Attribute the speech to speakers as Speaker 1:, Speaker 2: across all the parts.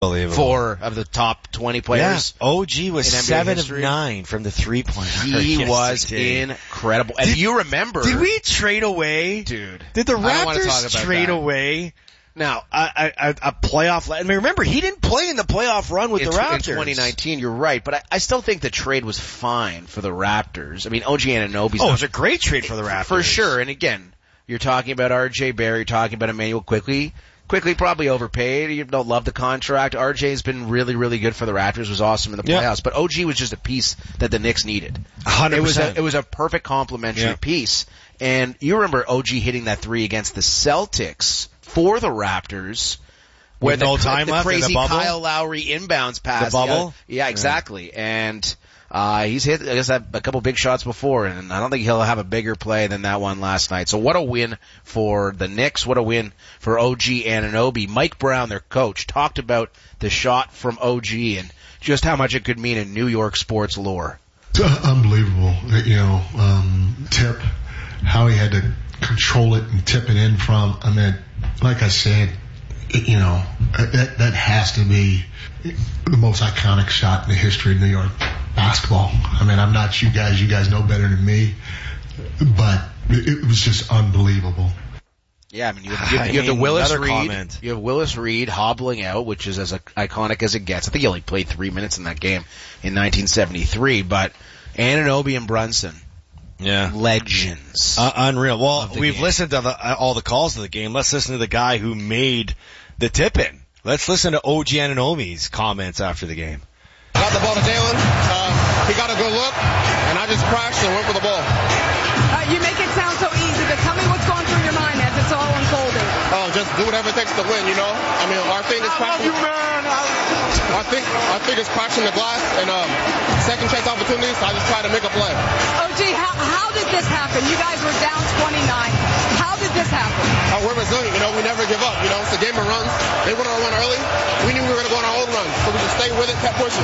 Speaker 1: Unbelievable.
Speaker 2: 4 of the top 20 players.
Speaker 1: Yeah. OG was 7 of
Speaker 2: history.
Speaker 1: 9 from the 3-point.
Speaker 2: He was incredible. And you remember...
Speaker 1: Did we trade away?
Speaker 2: Dude.
Speaker 1: Did the
Speaker 2: I don't wanna talk
Speaker 1: Raptors
Speaker 2: about
Speaker 1: trade
Speaker 2: that.
Speaker 1: away
Speaker 2: Now,
Speaker 1: a playoff? I mean, remember, he didn't play in the playoff run with the Raptors.
Speaker 2: In 2019, you're right, but I still think the trade was fine for the Raptors. I mean, OG Anunoby's...
Speaker 1: it was a great trade for the Raptors.
Speaker 2: For sure, and again, you're talking about RJ Barry, you're talking about Emmanuel Quickley. Quickley probably overpaid. You don't love the contract. RJ's been really, really good for the Raptors. Was awesome in the playoffs. But OG was just a piece that the Knicks needed.
Speaker 1: 100%.
Speaker 2: It was a perfect complementary piece. And you remember OG hitting that 3 against the Celtics for the Raptors. Where
Speaker 1: With no time
Speaker 2: the
Speaker 1: left in the
Speaker 2: crazy
Speaker 1: bubble?
Speaker 2: Kyle Lowry inbounds pass.
Speaker 1: The bubble?
Speaker 2: Yeah, exactly. And he's hit, I guess, a couple big shots before, and I don't think he'll have a bigger play than that one last night. So what a win for the Knicks. What a win for OG Anunoby. Mike Brown, their coach, talked about the shot from OG and just how much it could mean in New York sports lore.
Speaker 3: It's unbelievable. Tip, how he had to control it and tip it in from. I mean, like I said, that has to be the most iconic shot in the history of New York basketball. I mean, I'm not you guys know better than me, but it was just unbelievable.
Speaker 2: Yeah, I mean, you have the Willis Reed.
Speaker 1: Comment.
Speaker 2: You have Willis Reed hobbling out, which is as iconic as it gets. I think he only played 3 minutes in that game in 1973, but Anunoby and Brunson.
Speaker 1: Yeah.
Speaker 2: Legends.
Speaker 1: Unreal. Well, we've
Speaker 2: game.
Speaker 1: listened to all the calls of the game. Let's listen to the guy who made the tip-in. Let's listen to OG Anunoby's comments after the game.
Speaker 4: Got the ball to Jalen. He got a good look, and I just crashed and went for the ball.
Speaker 5: You make it sound so easy, but tell me what's going through your mind as it's all unfolding.
Speaker 4: Oh, just do whatever it takes to win, you know? I mean, our thing is crashing. I think it's crashing the glass, and second chance opportunities, I just try to make a play.
Speaker 5: OG, how did this happen? You guys were down 29. How did this happen?
Speaker 4: We're resilient, we never give up, It's a game of runs. They went on a run early. We knew we were going to go on our own run, so we just stayed with it, kept pushing.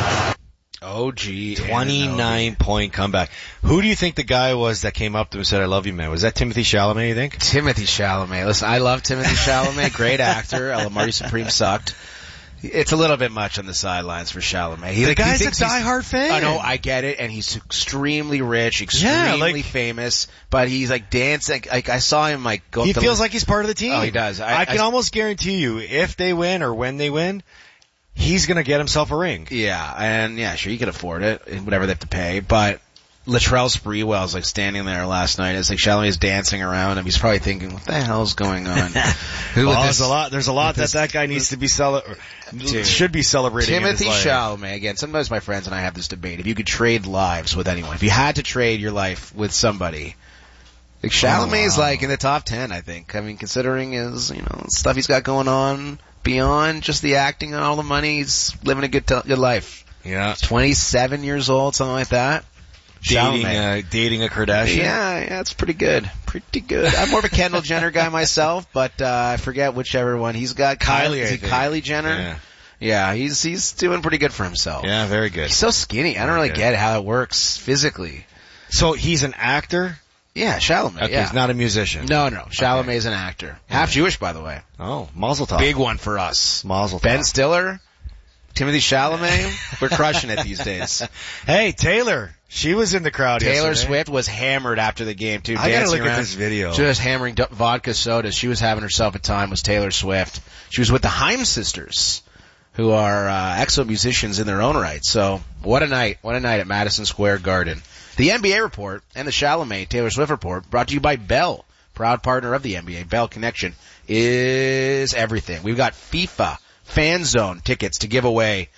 Speaker 2: OG
Speaker 1: 29-point comeback. Who do you think the guy was that came up to him and said, I love you, man? Was that Timothy Chalamet, you think?
Speaker 2: Timothy Chalamet. Listen, I love Timothy Chalamet. Great actor. Marty Supreme sucked. It's a little bit much on the sidelines for Chalamet.
Speaker 1: The guy's a diehard fan.
Speaker 2: I know, I get it, and he's extremely rich, extremely famous, but he's dancing. I saw him go up
Speaker 1: He feels like he's part of the team.
Speaker 2: Oh, he does.
Speaker 1: I can almost guarantee you, if they win or when they win, he's gonna get himself a ring.
Speaker 2: Yeah, and sure, you can afford it, whatever they have to pay, but Latrell Sprewell's standing there last night. It's Chalamet's dancing around him. He's probably thinking, what the hell's going on?
Speaker 1: There's a lot that guy needs to be should be celebrating.
Speaker 2: Timothy
Speaker 1: in his life.
Speaker 2: Chalamet, again, sometimes my friends and I have this debate. If you could trade lives with anyone, if you had to trade your life with somebody, Chalamet is in the top 10, I think. I mean, considering his, stuff he's got going on beyond just the acting and all the money, he's living a good life.
Speaker 1: Yeah.
Speaker 2: 27 years old, something like that.
Speaker 1: Dating a Kardashian.
Speaker 2: Yeah, it's pretty good. Pretty good. I'm more of a Kendall Jenner guy myself, but I forget whichever one he's got.
Speaker 1: Kylie,
Speaker 2: is it Kylie Jenner? Yeah, he's doing pretty good for himself.
Speaker 1: Yeah, very good.
Speaker 2: He's so skinny. I don't really get how it works physically.
Speaker 1: So he's an actor?
Speaker 2: Yeah, Chalamet.
Speaker 1: Okay, he's not a musician.
Speaker 2: No. Chalamet is an actor. Half Jewish, by the way.
Speaker 1: Oh, Mazel Tov.
Speaker 2: Big one for us.
Speaker 1: Mazel Tov.
Speaker 2: Ben Stiller, Timothy Chalamet, we're crushing it these days.
Speaker 1: Hey, Taylor. She was in the crowd
Speaker 2: Taylor
Speaker 1: yesterday.
Speaker 2: Swift was hammered after the game, too.
Speaker 1: I gotta look
Speaker 2: around,
Speaker 1: at this video.
Speaker 2: Just hammering vodka sodas. She was having herself a time, was Taylor Swift. She was with the Haim sisters, who are excellent musicians in their own right. So, what a night. What a night at Madison Square Garden. The NBA report and the Chalamet Taylor Swift report brought to you by Bell, proud partner of the NBA. Bell Connection is everything. We've got FIFA Fan Zone tickets to give away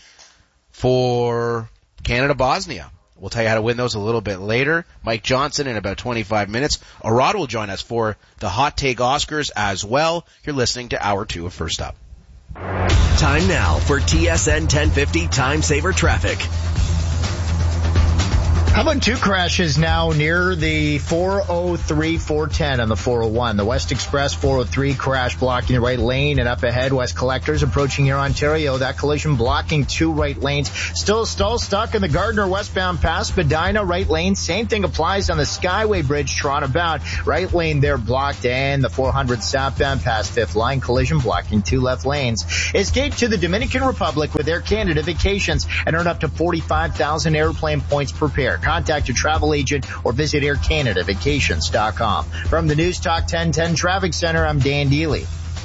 Speaker 2: for Canada-Bosnia. We'll tell you how to win those a little bit later. Mike Johnson in about 25 minutes. Arad will join us for the Hot Take Oscars as well. You're listening to Hour 2 of First Up.
Speaker 6: Time now for TSN 1050 Time Saver Traffic. How about two crashes now near the 403, 410 on the 401? The West Express 403 crash blocking the right lane, and up ahead, West Collectors approaching here Ontario. That collision blocking two right lanes. Still stuck in the Gardiner westbound pass, Spadina right lane. Same thing applies on the Skyway Bridge, Toronto bound. Right lane there blocked, and the 400 southbound past Fifth Line collision blocking two left lanes. Escape to the Dominican Republic with Air Canada Vacations and earn up to 45,000 airplane points per pair. Contact your travel agent or visit aircanadavacations.com. From the News Talk 1010 Traffic Center, I'm Dan Deely.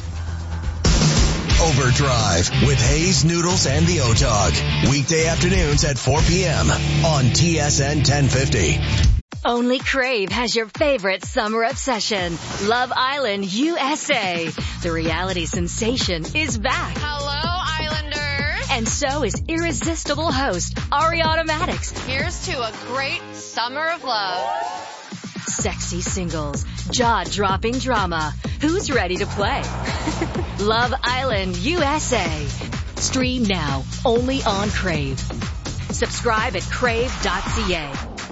Speaker 7: Overdrive with Hayes, Noodles, and the O-Dog. Weekday afternoons at 4 p.m. on TSN 1050.
Speaker 8: Only Crave has your favorite summer obsession, Love Island USA. The reality sensation is back.
Speaker 9: Hello, Islanders.
Speaker 8: And so is irresistible host Ariana Maddox.
Speaker 9: Here's to a great summer of love.
Speaker 8: Sexy singles, jaw-dropping drama. Who's ready to play? Love Island USA. Stream now, only on Crave. Subscribe at crave.ca.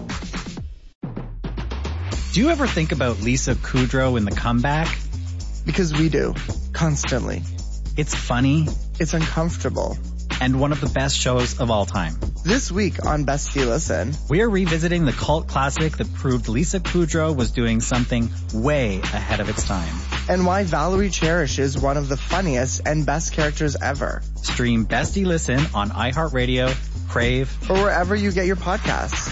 Speaker 10: Do you ever think about Lisa Kudrow in The Comeback?
Speaker 11: Because we do. Constantly.
Speaker 10: It's funny.
Speaker 11: It's uncomfortable.
Speaker 10: And one of the best shows of all time.
Speaker 11: This week on Bestie Listen,
Speaker 10: we are revisiting the cult classic that proved Lisa Kudrow was doing something way ahead of its time.
Speaker 11: And why Valerie Cherish is one of the funniest and best characters ever.
Speaker 10: Stream Bestie Listen on iHeartRadio, Crave,
Speaker 11: or wherever you get your podcasts.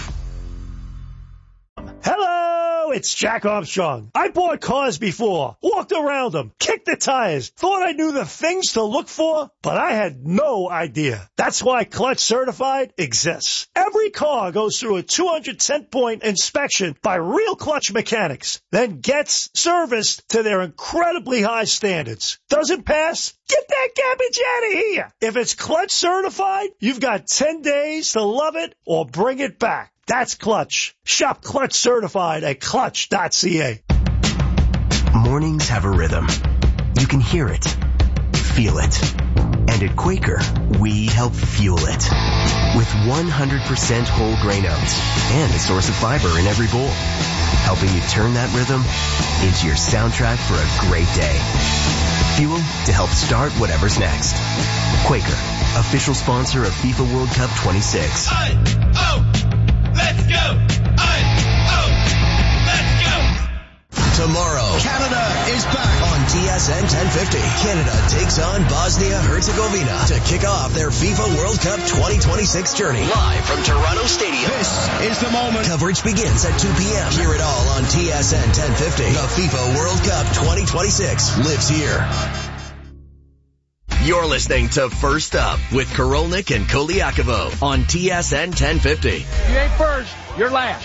Speaker 12: Hello, it's Jack Armstrong. I bought cars before, walked around them, kicked the tires, thought I knew the things to look for, but I had no idea. That's why Clutch Certified exists. Every car goes through a 210-point inspection by real Clutch mechanics, then gets serviced to their incredibly high standards. Doesn't pass? Get that garbage out of here. If it's Clutch Certified, you've got 10 days to love it or bring it back. That's Clutch. Shop Clutch Certified at clutch.ca.
Speaker 7: Mornings have a rhythm. You can hear it, feel it. And at Quaker, we help fuel it. With 100% whole grain oats and a source of fiber in every bowl. Helping you turn that rhythm into your soundtrack for a great day. Fuel to help start whatever's next. Quaker, official sponsor of FIFA World Cup 26.
Speaker 13: Let's go! Let's go!
Speaker 7: Tomorrow, Canada is back on TSN 1050. Canada takes on Bosnia-Herzegovina to kick off their FIFA World Cup 2026 journey. Live from Toronto Stadium. This is the moment. Coverage begins at 2 p.m. Hear it all on TSN 1050. The FIFA World Cup 2026 lives here. You're listening to First Up with Korolnik and Koliakovo on TSN 1050.
Speaker 14: You ain't first, you're last.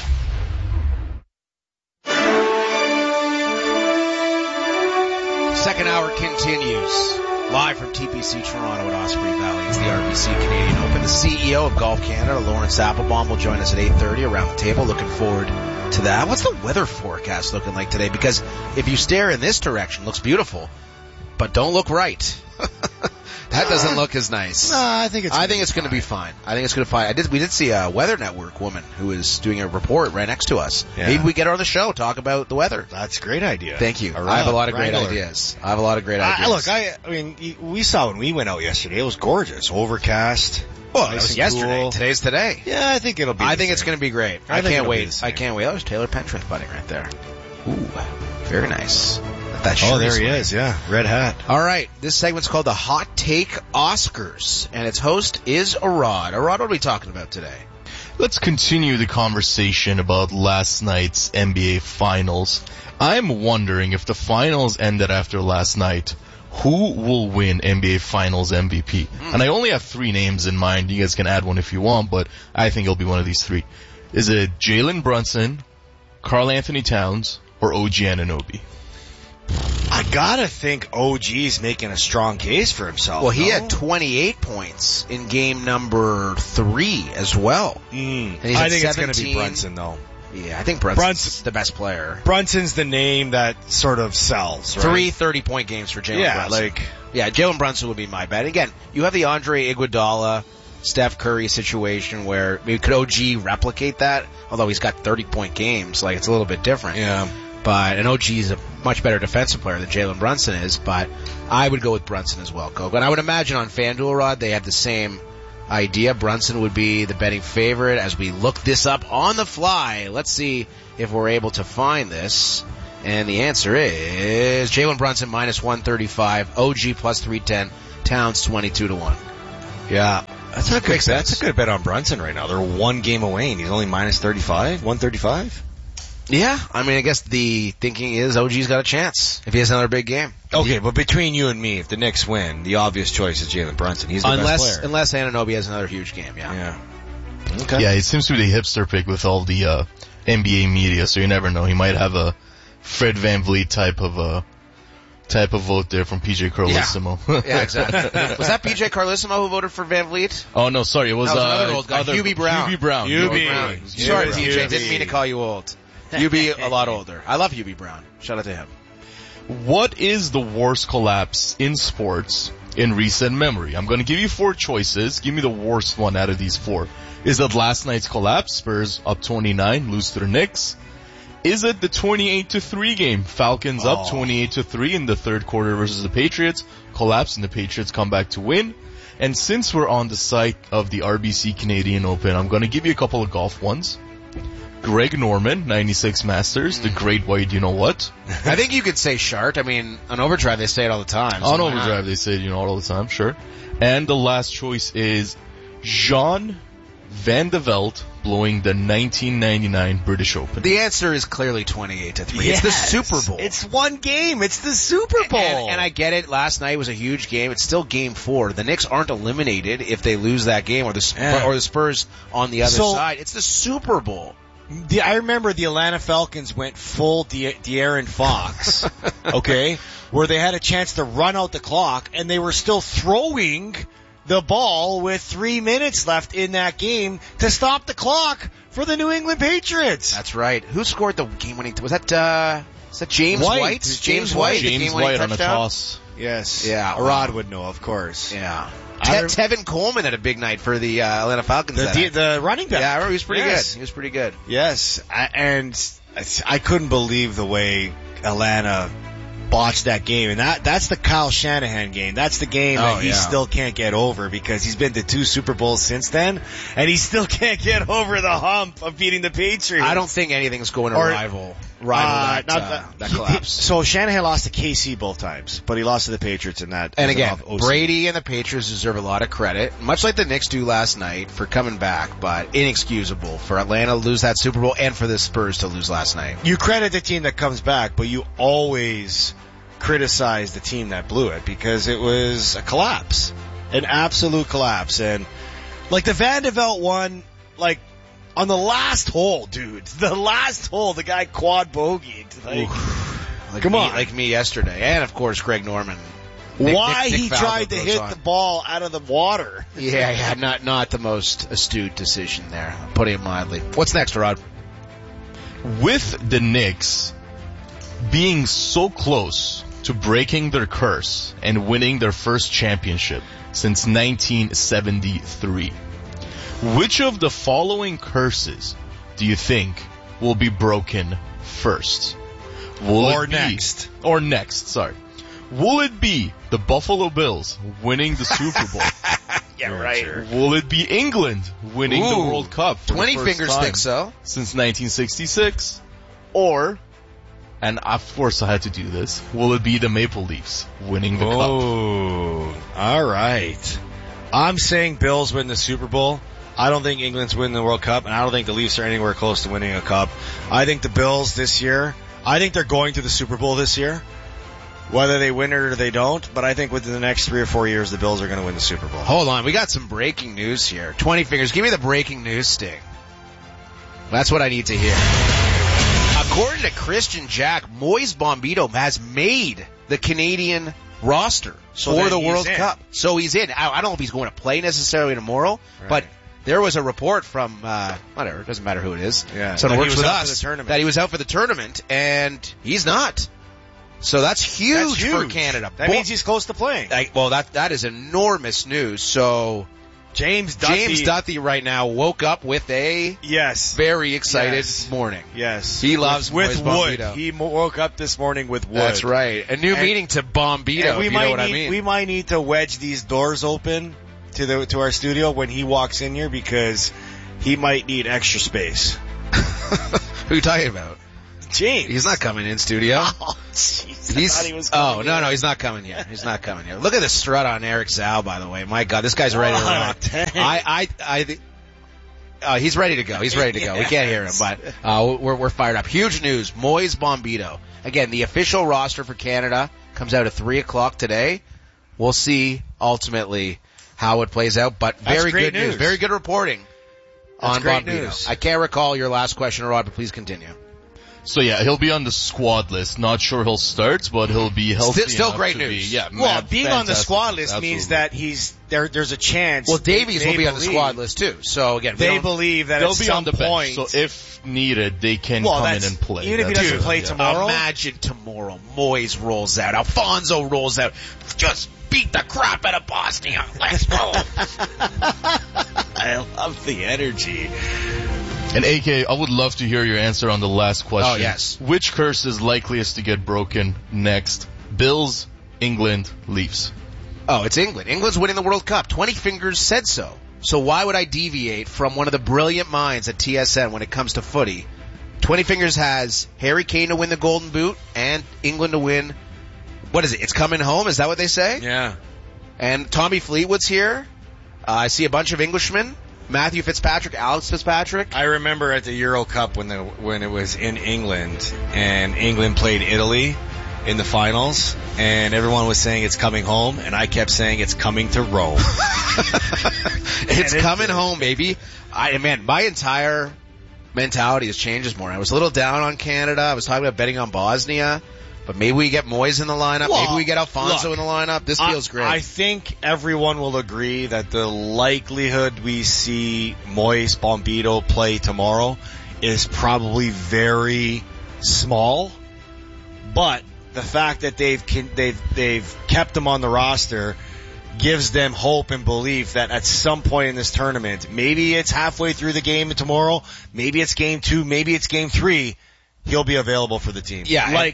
Speaker 2: Second hour continues. Live from TPC Toronto at Osprey Valley. It's the RBC Canadian Open. The CEO of Golf Canada, Lawrence Applebaum, will join us at 8:30 around the table. Looking forward to that. What's the weather forecast looking like today? Because if you stare in this direction, it looks beautiful. But don't look right. That doesn't look as nice.
Speaker 1: No, I think it's
Speaker 2: going to be fine. I think it's going to be fine. We did see a Weather Network woman who is doing a report right next to us. Yeah. Maybe we get her on the show, talk about the weather.
Speaker 1: That's a great idea.
Speaker 2: Thank you. I have a lot of great ideas.
Speaker 1: Look, I mean, we saw when we went out yesterday, it was gorgeous. Overcast.
Speaker 2: Well, it was yesterday.
Speaker 1: Cool.
Speaker 2: Today's today.
Speaker 1: Yeah, I think it'll be.
Speaker 2: I think it's going to be great. I can't wait. I can't wait. Oh, there's Taylor Pentrith putting right there. Ooh, very nice.
Speaker 1: There he is, yeah. Red hat.
Speaker 2: All right. This segment's called the Hot Take Oscars, and its host is Arad. Arad, what are we talking about today?
Speaker 15: Let's continue the conversation about last night's NBA Finals. I'm wondering if the finals ended after last night, who will win NBA Finals MVP? And I only have 3 names in mind. You guys can add one if you want, but I think it'll be one of these 3. Is it Jalen Brunson, Karl Anthony Towns, or OG Anunoby?
Speaker 1: I gotta think OG's making a strong case for himself.
Speaker 2: Well, he had 28 points in game number 3 as well.
Speaker 1: And I think it's going to be Brunson, though.
Speaker 2: Yeah, I think Brunson's the best player.
Speaker 1: Brunson's the name that sort of sells, right?
Speaker 2: 3 30-point games for Jalen Brunson. Yeah, Jalen Brunson would be my bet. Again, you have the Andre Iguodala Steph Curry situation where maybe could OG replicate that? Although he's got 30-point games, like it's a little bit different.
Speaker 1: Yeah.
Speaker 2: But and OG is a much better defensive player than Jalen Brunson is. But I would go with Brunson as well, Coke. And I would imagine on FanDuel, Rod, they have the same idea. Brunson would be the betting favorite. As we look this up on the fly, let's see if we're able to find this. And the answer is Jalen Brunson minus 135, OG plus 310, Towns 22-1.
Speaker 1: Yeah. That's a good bet. That's a good bet on Brunson right now. They're one game away and he's only minus 35, 135.
Speaker 2: Yeah, I mean, I guess the thinking is OG's got a chance if he has another big game.
Speaker 1: Okay, but between you and me, if the Knicks win, the obvious choice is Jalen Brunson. He's the best player.
Speaker 2: Unless Anunoby has another huge game, yeah.
Speaker 1: Okay.
Speaker 15: Yeah, it seems to be the hipster pick with all the NBA media, so you never know. He might have a Fred VanVleet type of vote there from PJ Carlesimo.
Speaker 2: Yeah, exactly. Was that PJ Carlesimo who voted for VanVleet?
Speaker 15: Oh no, sorry, it was
Speaker 2: another old guy, Hubie Brown.
Speaker 15: Hubie Brown.
Speaker 2: Sorry, PJ, didn't mean to call you old. Hubie a lot older. I love Hubie Brown. Shout out to him.
Speaker 15: What is the worst collapse in sports in recent memory? I'm going to give you 4 choices. Give me the worst one out of these 4. Is it last night's collapse? Spurs up 29, lose to the Knicks. Is it the 28-3 game? Falcons up 28-3 in the third quarter versus the Patriots. Collapse and the Patriots come back to win. And since we're on the site of the RBC Canadian Open, I'm going to give you a couple of golf ones. Greg Norman, 96 Masters, the great white you-know-what.
Speaker 2: I think you could say Shart. I mean, on Overdrive they say it all the time.
Speaker 15: So on Overdrive they say it, all the time, sure. And the last choice is Jean Van de Velde blowing the 1999 British Open.
Speaker 2: The answer is clearly 28-3. Yes. It's the Super Bowl.
Speaker 1: It's one game. It's the Super Bowl.
Speaker 2: And I get it. Last night was a huge game. It's still game 4. The Knicks aren't eliminated if they lose that game or the Spurs on the other side. It's the Super Bowl.
Speaker 1: I remember the Atlanta Falcons went full De'Aaron Fox, okay, where they had a chance to run out the clock, and they were still throwing the ball with 3 minutes left in that game to stop the clock for the New England Patriots.
Speaker 2: That's right. Who scored the game-winning? Was that James White?
Speaker 1: James White.
Speaker 15: James White on a toss.
Speaker 1: Yes.
Speaker 2: Yeah.
Speaker 1: Rod would know, of course.
Speaker 2: Yeah. Tevin Coleman had a big night for the Atlanta Falcons.
Speaker 1: The running back.
Speaker 2: Yeah, I remember he was pretty good. He was pretty good.
Speaker 1: Yes, and I couldn't believe the way Atlanta botched that game, and that's the Kyle Shanahan game. That's the game that he still can't get over because he's been to 2 Super Bowls since then, and he still can't get over the hump of beating the Patriots.
Speaker 2: I don't think anything's going to rival that collapse.
Speaker 1: So Shanahan lost to KC both times, but he lost to the Patriots in that.
Speaker 2: And again, Brady and the Patriots deserve a lot of credit, much like the Knicks do last night for coming back, but inexcusable for Atlanta to lose that Super Bowl and for the Spurs to lose last night.
Speaker 1: You credit the team that comes back, but you always criticize the team that blew it because it was a collapse, an absolute collapse. And like the Van de Velde one, like on the last hole, dude, the guy quad bogeyed.
Speaker 2: Like me yesterday. And of course, Greg Norman.
Speaker 1: Nick he tried to hit the ball out of the water.
Speaker 2: Yeah, not the most astute decision there, putting it mildly. What's next, Rod?
Speaker 15: With the Knicks being so close to breaking their curse and winning their first championship since 1973, which of the following curses do you think will be broken first? Will it be the Buffalo Bills winning the Super Bowl?
Speaker 2: Yeah, right.
Speaker 15: Will it be England winning the World Cup for
Speaker 2: 20
Speaker 15: the first
Speaker 2: finger
Speaker 15: time
Speaker 2: stick, so
Speaker 15: since 1966? Or, and of course I had to do this, will it be the Maple Leafs winning the Cup?
Speaker 1: Oh, all right. I'm saying Bills win the Super Bowl. I don't think England's winning the World Cup, and I don't think the Leafs are anywhere close to winning a cup. I think the Bills this year, I think they're going to the Super Bowl this year. Whether they win it or they don't, but I think within the next 3 or 4 years, the Bills are going to win the Super Bowl.
Speaker 2: Hold on, we got some breaking news here. 20 fingers, give me the breaking news sting. That's what I need to hear. According to Christian Jack, Moise Bombito has made the Canadian roster for the World Cup. So he's in. I don't know if he's going to play necessarily tomorrow, but there was a report from, whatever, it doesn't matter who it is.
Speaker 1: Yeah.
Speaker 2: Someone works with us that he was out for the tournament, and he's not. So that's huge for Canada.
Speaker 1: That means he's close to playing.
Speaker 2: Well, that is enormous news. So
Speaker 1: James Duthie
Speaker 2: right now woke up with a very excited morning.
Speaker 1: Yes.
Speaker 2: He loves
Speaker 1: with
Speaker 2: Moise
Speaker 1: wood.
Speaker 2: Bombito.
Speaker 1: He woke up this morning with wood.
Speaker 2: That's right. A new meaning to Bombito, if you know what I mean.
Speaker 1: We might need to wedge these doors open to our studio when he walks in here because he might need extra space.
Speaker 2: Who are you talking about?
Speaker 1: James.
Speaker 2: He's not coming in studio.
Speaker 1: Oh, jeez. I thought he was coming
Speaker 2: no, he's not coming yet. He's not coming yet. Look at the strut on Eric Zhao, by the way. My God, this guy's ready to rock. He's ready to go. He's ready to go. We can't hear him, but we're fired up. Huge news. Moise Bombito. Again, the official roster for Canada comes out at 3:00 today. We'll see ultimately how it plays out, but very good news. Very good reporting on Bombito. News. I can't recall your last question, Rod, but please continue.
Speaker 15: So yeah, he'll be on the squad list. Not sure he'll start, but he'll be healthy.
Speaker 2: Still great news.
Speaker 1: Being on the squad list means that there's a chance.
Speaker 2: Well, Davies will be on the squad list too. So again,
Speaker 1: they believe that
Speaker 15: they'll
Speaker 1: at
Speaker 15: be
Speaker 1: some
Speaker 15: on the
Speaker 1: point,
Speaker 15: bench. So if needed, they can come in and play.
Speaker 1: Even if he doesn't play tomorrow.
Speaker 2: Imagine tomorrow, Moise rolls out, Alfonso rolls out, just beat the crap out of Bosnia. Let's go.
Speaker 1: I love the energy.
Speaker 15: And AK, I would love to hear your answer on the last question.
Speaker 2: Oh, yes.
Speaker 15: Which curse is likeliest to get broken next? Bills, England, Leafs.
Speaker 2: Oh, it's England. England's winning the World Cup. 20 Fingers said so. So why would I deviate from one of the brilliant minds at TSN when it comes to footy? 20 Fingers has Harry Kane to win the Golden Boot and England to win. What is it? It's coming home? Is that what they say?
Speaker 1: Yeah.
Speaker 2: And Tommy Fleetwood's here. I see a bunch of Englishmen. Matthew Fitzpatrick, Alex Fitzpatrick.
Speaker 1: I remember at the Euro Cup when it was in England and England played Italy in the finals and everyone was saying it's coming home and I kept saying it's coming to Rome.
Speaker 2: It's coming home, baby. My entire mentality has changed this morning. I was a little down on Canada. I was talking about betting on Bosnia. But maybe we get Moise in the lineup. Maybe we get Alfonso in the lineup. This feels great.
Speaker 1: I think everyone will agree that the likelihood we see Moise Bombito play tomorrow is probably very small. But the fact that they've kept him on the roster gives them hope and belief that at some point in this tournament, maybe it's halfway through the game tomorrow, maybe it's game 2, maybe it's game 3, he'll be available for the team.
Speaker 2: Yeah.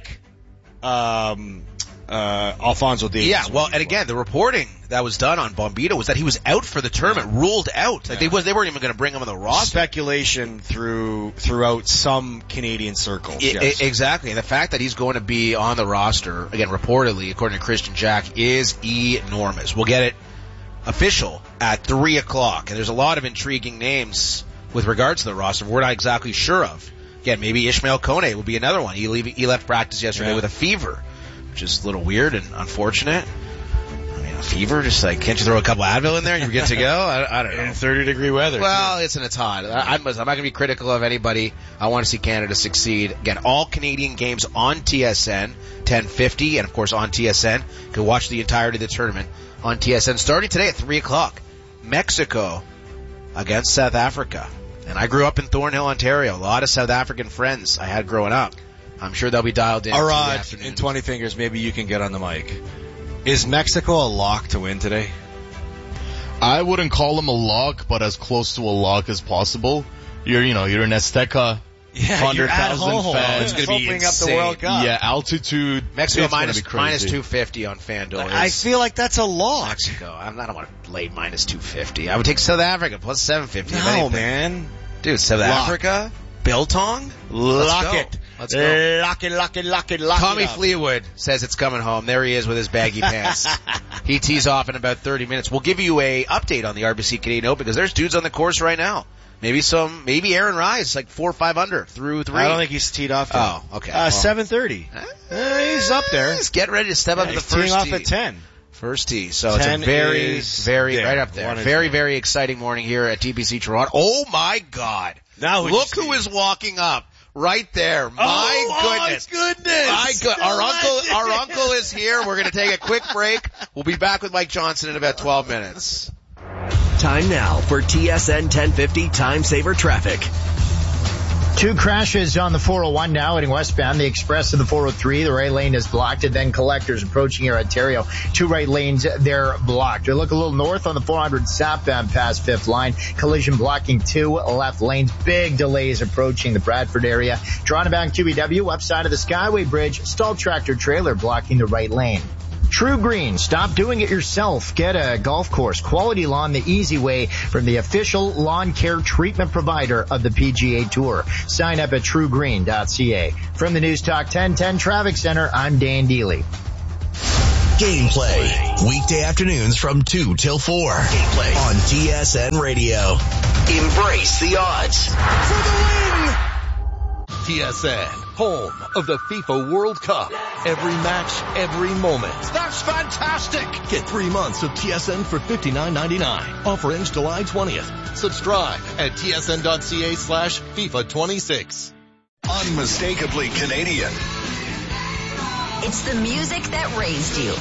Speaker 1: Alfonso Davies.
Speaker 2: Yeah, well, and again, the reporting that was done on Bombito was that he was out for the tournament, ruled out. Like they weren't even going to bring him on the roster.
Speaker 1: Speculation throughout some Canadian circles. Yes.
Speaker 2: Exactly. And the fact that he's going to be on the roster, again, reportedly, according to Christian Jack, is enormous. We'll get it official at 3:00. And there's a lot of intriguing names with regards to the roster we're not exactly sure of. Again, maybe Ishmael Kone will be another one. He left practice yesterday with a fever, which is a little weird and unfortunate. I mean, a fever, just like, can't you throw a couple Advil in there and you're good to go? I don't know.
Speaker 1: 30-degree weather.
Speaker 2: Well, it's hot. I'm not going to be critical of anybody. I want to see Canada succeed. Again, all Canadian games on TSN, 10:50, and of course on TSN. You can watch the entirety of the tournament on TSN starting today at 3:00. Mexico against South Africa. And I grew up in Thornhill, Ontario. A lot of South African friends I had growing up. I'm sure they'll be dialed in.
Speaker 1: Arad, in 20 Fingers, maybe you can get on the mic. Is Mexico a lock to win today?
Speaker 15: I wouldn't call them a lock, but as close to a lock as possible. You're in Azteca. 100,000 fans.
Speaker 1: It's going to be insane. Up the World Cup.
Speaker 15: Yeah, altitude.
Speaker 2: Mexico minus 250 on FanDuel.
Speaker 1: I feel like that's a lock.
Speaker 2: Mexico. I don't want to lay minus 250. I would take South Africa plus 750.
Speaker 1: No, man.
Speaker 2: Dude, South Africa? Biltong?
Speaker 1: Lock it.
Speaker 2: Let's go.
Speaker 1: Lock it.
Speaker 2: Tommy Fleetwood says it's coming home. There he is with his baggy pants. He tees off in about 30 minutes. We'll give you a update on the RBC Canadian Open because there's dudes on the course right now. Maybe Aaron Rise, like 4 or 5 under through 3.
Speaker 1: I don't think he's teed off yet.
Speaker 2: Oh, okay.
Speaker 1: 7:30. He's up there.
Speaker 2: He's getting ready to step up to the first tee.
Speaker 1: Teeing off at 10.
Speaker 2: First tee. So it's a very, right up there. Very exciting morning here at TPC Toronto. Oh my God.
Speaker 1: Now
Speaker 2: look who is walking up. Right there. My goodness. Our uncle is here. We're going to take a quick break. We'll be back with Mike Johnson in about 12 minutes.
Speaker 7: Time now for TSN 1050 Time Saver Traffic.
Speaker 6: Two crashes on the 401 now heading westbound. The express of the 403, the right lane is blocked, and then collectors approaching here Ontario. Two right lanes, they're blocked. We look a little north on the 400 southbound past 5th line. Collision blocking two left lanes. Big delays approaching the Bradford area. Toronto-bound QEW, upside of the Skyway Bridge. Stalled tractor trailer blocking the right lane. True Green. Stop doing it yourself. Get a golf course. Quality lawn the easy way from the official lawn care treatment provider of the PGA Tour. Sign up at truegreen.ca. From the News Talk 1010 Traffic Center, I'm Dan Deely.
Speaker 16: Gameplay. Weekday afternoons from 2 till 4. Gameplay on TSN Radio. Embrace the odds. For the win! TSN, home of the FIFA World Cup. Every match, every moment.
Speaker 13: That's fantastic!
Speaker 16: Get 3 months of TSN for $59.99. Offer ends July 20th. Subscribe at tsn.ca/FIFA26.
Speaker 17: Unmistakably Canadian.
Speaker 8: It's the music that raised you.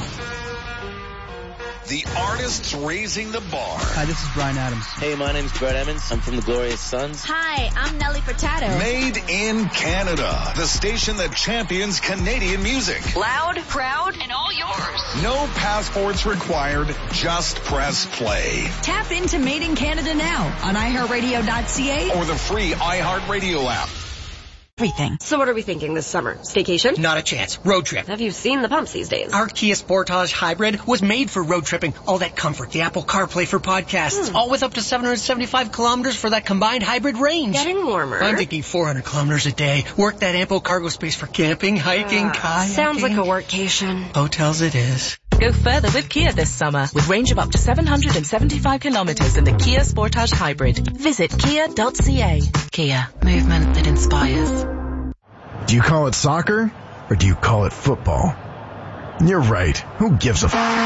Speaker 17: The artists raising the bar.
Speaker 18: Hi, this is Bryan Adams.
Speaker 19: Hey, my name's Brett Emmons. I'm from the Glorious Sons.
Speaker 20: Hi, I'm Nelly Furtado.
Speaker 17: Made in Canada. The station that champions Canadian music.
Speaker 8: Loud, proud, and all yours.
Speaker 17: No passports required. Just press play.
Speaker 20: Tap into Made in Canada now on iHeartRadio.ca
Speaker 17: or the free iHeartRadio app.
Speaker 20: Everything.
Speaker 21: So what are we thinking this summer? Staycation?
Speaker 22: Not a chance. Road trip.
Speaker 21: Have you seen the pumps these days?
Speaker 22: Our Kia Sportage Hybrid was made for road tripping. All that comfort, the Apple CarPlay for podcasts, all with up to 775 kilometers for that combined hybrid range.
Speaker 21: Getting warmer.
Speaker 22: I'm thinking 400 kilometers a day. Work that ample cargo space for camping, hiking, kayaking.
Speaker 21: Sounds like a workcation.
Speaker 22: Hotels it is.
Speaker 23: Go further with Kia this summer with range of up to 775 kilometers in the Kia Sportage Hybrid. Visit kia.ca. Kia, movement that inspires.
Speaker 24: Do you call it soccer or do you call it football? You're right. Who gives a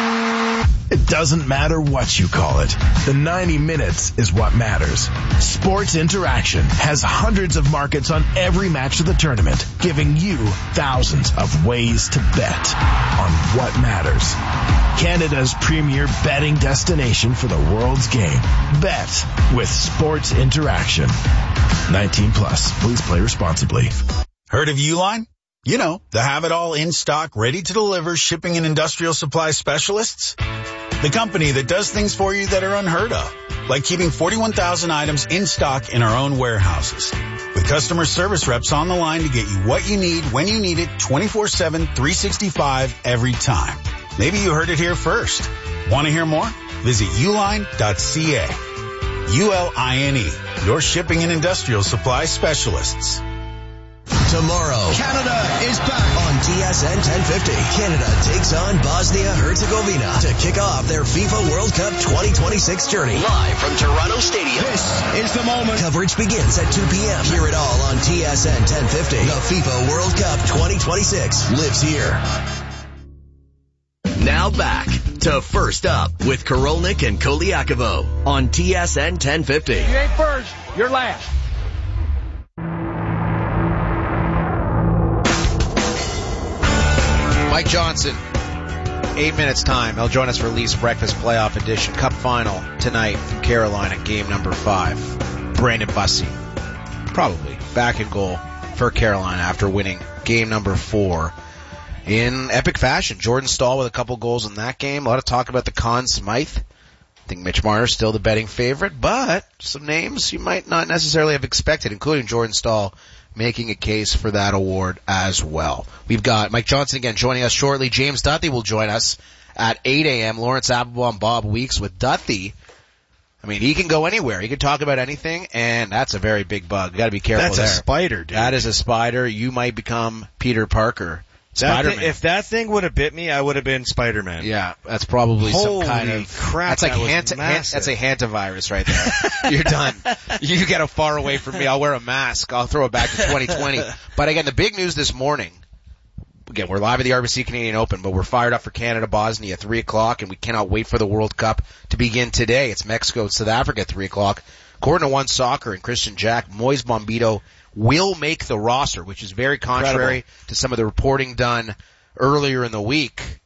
Speaker 24: It doesn't matter what you call it. The 90 minutes is what matters. Sports Interaction has hundreds of markets on every match of the tournament, giving you thousands of ways to bet on what matters. Canada's premier betting destination for the world's game. Bet with Sports Interaction. 19 plus. Please play responsibly.
Speaker 25: Heard of Uline? You know, the have-it-all in-stock, ready-to-deliver shipping and industrial supply specialists. The company that does things for you that are unheard of, like keeping 41,000 items in stock in our own warehouses. With customer service reps on the line to get you what you need, when you need it, 24/7, 365, every time. Maybe you heard it here first. Want to hear more? Visit uline.ca. ULINE, your shipping and industrial supply specialists.
Speaker 16: Tomorrow, Canada is back on TSN 1050. Canada takes on Bosnia-Herzegovina to kick off their FIFA World Cup 2026 journey. Live from Toronto Stadium. This is the moment. Coverage begins at 2 p.m. Hear it all on TSN 1050. The FIFA World Cup 2026 lives here. Now back to First Up with Korolnik and Koliakovo on TSN 1050.
Speaker 14: You ain't first, you're last.
Speaker 2: Mike Johnson, 8 minutes time. He'll join us for Leafs Breakfast Playoff Edition. Cup final tonight from Carolina, game number 5. Brandon Bussi, probably back in goal for Carolina after winning game number 4 in epic fashion. Jordan Staal with a couple goals in that game. A lot of talk about the Conn Smythe. I think Mitch Marner's still the betting favorite, but some names you might not necessarily have expected, including Jordan Staal, making a case for that award as well. We've got Mike Johnson again joining us shortly. James Duthie will join us at 8 a.m. Lawrence Applebaum, Bob Weeks. With Duthie, I mean, he can go anywhere. He can talk about anything, and that's a very big bug. You got to be careful.
Speaker 1: That's
Speaker 2: there.
Speaker 1: a spider, dude.
Speaker 2: That is a spider. You might become Peter Parker. Spider-Man.
Speaker 1: If that thing would have bit me, I would have been Spider-Man.
Speaker 2: Yeah, that's probably some kind of
Speaker 1: crap.
Speaker 2: That's like that's a hantavirus right there. You're done. You get far away from me. I'll wear a mask. I'll throw it back to 2020. But again, the big news this morning. Again, we're live at the RBC Canadian Open, but we're fired up for Canada Bosnia at 3:00, and we cannot wait for the World Cup to begin today. It's Mexico, South Africa at 3:00. According to One Soccer and Christian Jack, Moise Bombito will make the roster, which is very contrary to some of the reporting done earlier in the week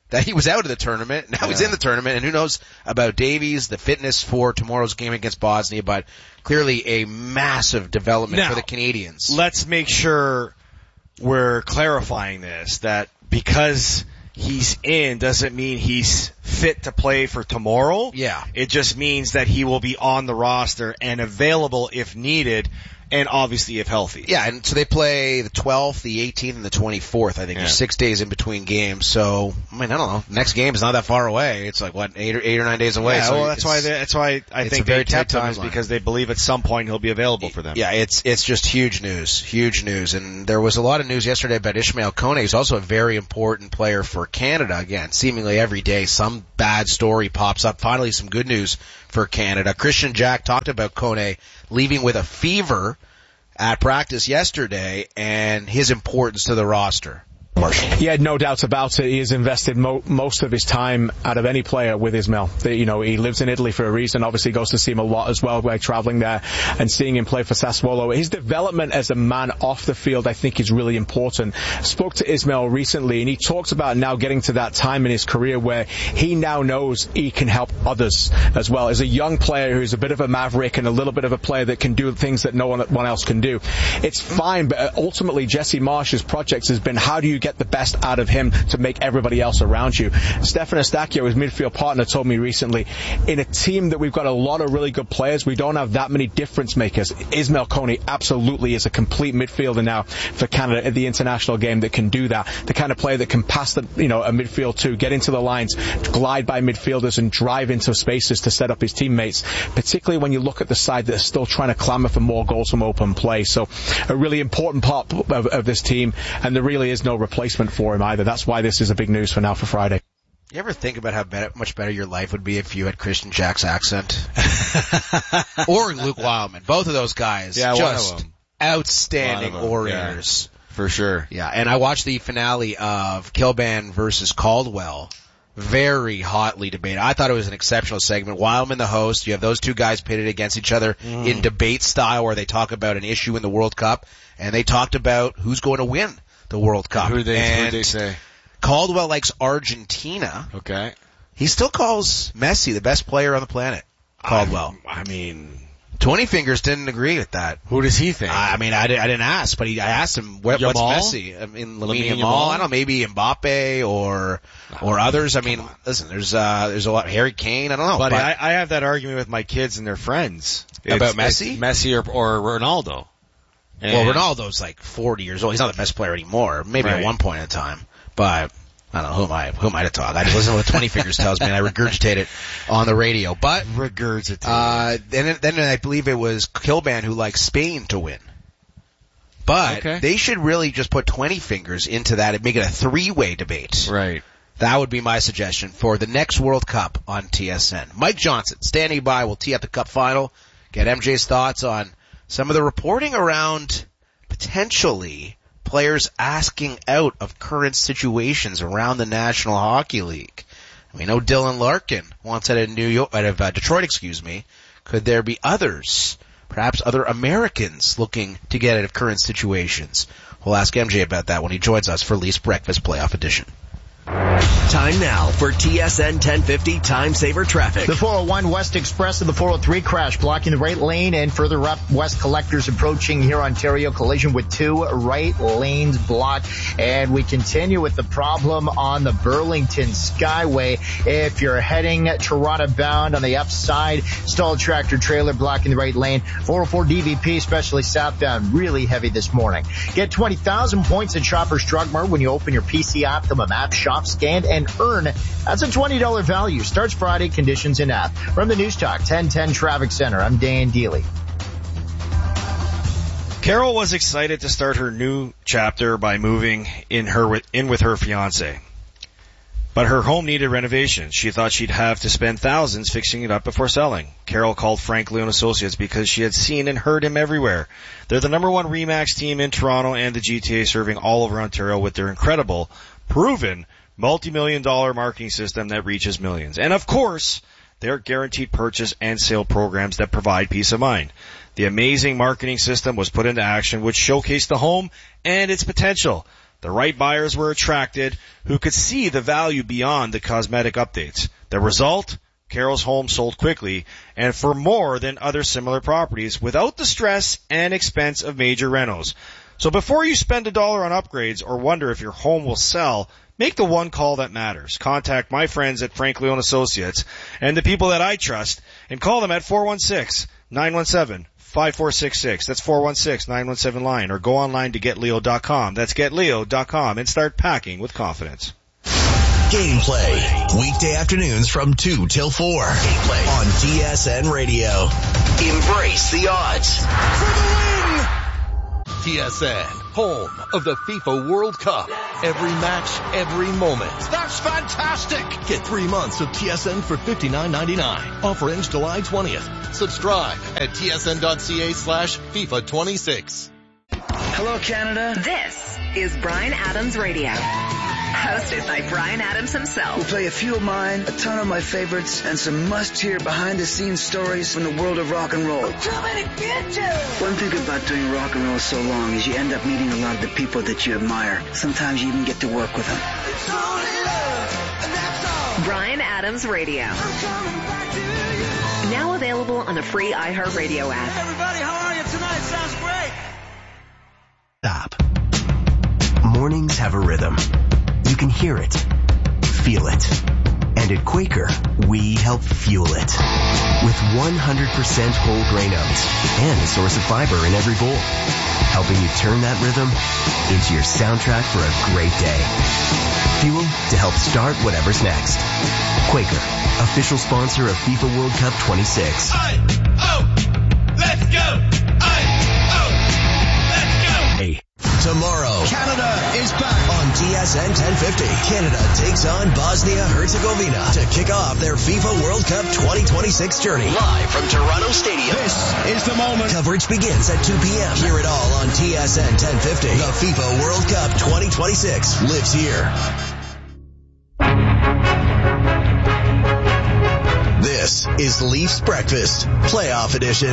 Speaker 2: that he was out of the tournament. Now he's in the tournament, and who knows about Davies, the fitness for tomorrow's game against Bosnia, but clearly a massive development for the Canadians.
Speaker 1: Let's make sure we're clarifying this, that because he's in doesn't mean he's fit to play for tomorrow.
Speaker 2: Yeah.
Speaker 1: It just means that he will be on the roster and available if needed, and obviously if healthy.
Speaker 2: Yeah, and so they play the 12th, the 18th, and the 24th. I think there's 6 days in between games. So, I mean, I don't know. Next game is not that far away. It's like, what, 8 or 9 days away.
Speaker 1: Yeah,
Speaker 2: so
Speaker 1: well, that's why I think they kept him, is because they believe at some point he'll be available for them.
Speaker 2: Yeah, it's just huge news. And there was a lot of news yesterday about Ishmael Kone, who's also a very important player for Canada. Again, seemingly every day some bad story pops up. Finally, some good news for Canada. Christian Jack talked about Kone leaving with a fever at practice yesterday and his importance to the roster.
Speaker 3: He had no doubts about it. He has invested most of his time out of any player with Ismail. He lives in Italy for a reason. Obviously goes to see him a lot as well by traveling there and seeing him play for Sassuolo. His development as a man off the field, I think, is really important. Spoke to Ismail recently, and he talks about now getting to that time in his career where he now knows he can help others as well. As a young player who's a bit of a maverick and a little bit of a player that can do things that no one else can do. It's fine, but ultimately Jesse Marsh's project has been, how do you get the best out of him to make everybody else around you? Stefan Eustáquio, his midfield partner, told me recently, in a team that we've got a lot of really good players, we don't have that many difference makers. Ismail Kone absolutely is a complete midfielder now for Canada at the international game that can do that. The kind of player that can pass a midfield to, get into the lines, glide by midfielders and drive into spaces to set up his teammates, particularly when you look at the side that's still trying to clamour for more goals from open play. So a really important part of this team, and there really is no replacement for him either. That's why this is a big news for now for Friday.
Speaker 2: You ever think about how much better your life would be if you had Christian Jack's accent? Or Luke Wildman. Both of those guys.
Speaker 1: Yeah,
Speaker 2: just
Speaker 1: one of them.
Speaker 2: Outstanding warriors.
Speaker 1: Yeah, for sure.
Speaker 2: Yeah, and I watched the finale of Kilban versus Caldwell. Very hotly debated. I thought it was an exceptional segment. Wildman, the host, you have those two guys pitted against each other in debate style where they talk about an issue in the World Cup, and they talked about who's going to win the World Cup.
Speaker 1: Who did they say?
Speaker 2: Caldwell likes Argentina.
Speaker 1: Okay.
Speaker 2: He still calls Messi the best player on the planet. Caldwell.
Speaker 1: I mean,
Speaker 2: 20 Fingers didn't agree with that.
Speaker 1: Who does he think?
Speaker 2: I didn't ask, but I asked him what's Messi. I mean, Lamine Yamal. I don't know, maybe Mbappe or others. I mean, listen, there's a lot. Harry Kane. I don't know.
Speaker 1: Buddy, I have that argument with my kids and their friends
Speaker 2: about Messi,
Speaker 1: Messi or Ronaldo.
Speaker 2: Well, Ronaldo's like 40 years old. He's not the best player anymore. Maybe at one point in time. But I don't know, who am I to talk? I just listen to what 20 Fingers tells me and I regurgitate it on the radio. But then I believe it was Kilban who likes Spain to win. But they should really just put 20 Fingers into that and make it a three-way debate.
Speaker 1: Right.
Speaker 2: That would be my suggestion for the next World Cup on TSN. Mike Johnson, standing by, will tee up the Cup final, get MJ's thoughts on some of the reporting around potentially players asking out of current situations around the National Hockey League. We know Dylan Larkin wants out of Detroit, Could there be others, perhaps other Americans, looking to get out of current situations? We'll ask MJ about that when he joins us for Leafs Breakfast Playoff Edition.
Speaker 16: Time now for TSN 1050 Time Saver Traffic.
Speaker 6: The 401 West Express and the 403 crash blocking the right lane, and further up, West Collectors approaching here, Ontario, collision with 2 right lanes blocked. And we continue with the problem on the Burlington Skyway. If you're heading Toronto bound on the upside, stalled tractor trailer blocking the right lane. 404 DVP, especially southbound, really heavy this morning. Get 20,000 points at Shoppers Drug Mart when you open your PC Optimum app, shop, scan, and earn. That's a $20 value. Starts Friday. Conditions in app. From the News Talk 1010 Traffic Center, I'm Dan Dealey.
Speaker 1: Carol was excited to start her new chapter by moving in with her fiance. But her home needed renovation. She thought she'd have to spend thousands fixing it up before selling. Carol called Frank Leon Associates because she had seen and heard him everywhere. They're the #1 RE/MAX team in Toronto and the GTA, serving all over Ontario with their incredible, proven, multi-million-dollar marketing system that reaches millions. And of course, their guaranteed purchase and sale programs that provide peace of mind. The amazing marketing system was put into action, which showcased the home and its potential. The right buyers were attracted who could see the value beyond the cosmetic updates. The result? Carol's home sold quickly and for more than other similar properties without the stress and expense of major renos. So before you spend $1 on upgrades or wonder if your home will sell, make the one call that matters. Contact my friends at Frank Leone Associates and the people that I trust and call them at 416-917-5466. That's 416-917-LION, or go online to getleo.com. That's getleo.com, and start packing with confidence.
Speaker 16: Gameplay, weekday afternoons from 2 till 4. Gameplay on TSN Radio. Embrace the odds. For the win! TSN, home of the FIFA World Cup. Every match, every moment.
Speaker 13: That's fantastic!
Speaker 16: Get 3 months of TSN for $59.99. Offer ends July 20th.
Speaker 13: Subscribe at tsn.ca/FIFA26.
Speaker 4: Hello, Canada.
Speaker 21: This is Bryan Adams Radio. Hosted by Bryan Adams himself.
Speaker 4: We'll play a few of mine, a ton of my favorites, and some must-hear behind-the-scenes stories from the world of rock and roll. One thing about doing rock and roll so long is you end up meeting a lot of the people that you admire. Sometimes you even get to work with them.
Speaker 21: Bryan Adams Radio. Now available on the free iHeartRadio app.
Speaker 4: Everybody, how are you tonight? Sounds great.
Speaker 7: Stop. Mornings have a rhythm. You can hear it, feel it. And at Quaker, we help fuel it. With 100% whole grain oats and a source of fiber in every bowl. Helping you turn that rhythm into your soundtrack for a great day. Fuel to help start whatever's next. Quaker, official sponsor of FIFA World Cup 26.
Speaker 13: Let's go!
Speaker 16: Hey. Tomorrow,
Speaker 13: Canada is back
Speaker 16: on TSN 1050. Canada takes on Bosnia-Herzegovina to kick off their FIFA World Cup 2026 journey. Live from Toronto Stadium.
Speaker 13: This is the moment.
Speaker 16: Coverage begins at 2 p.m. Hear it all on TSN 1050. The FIFA World Cup 2026 lives here. This is Leafs Breakfast, Playoff Edition.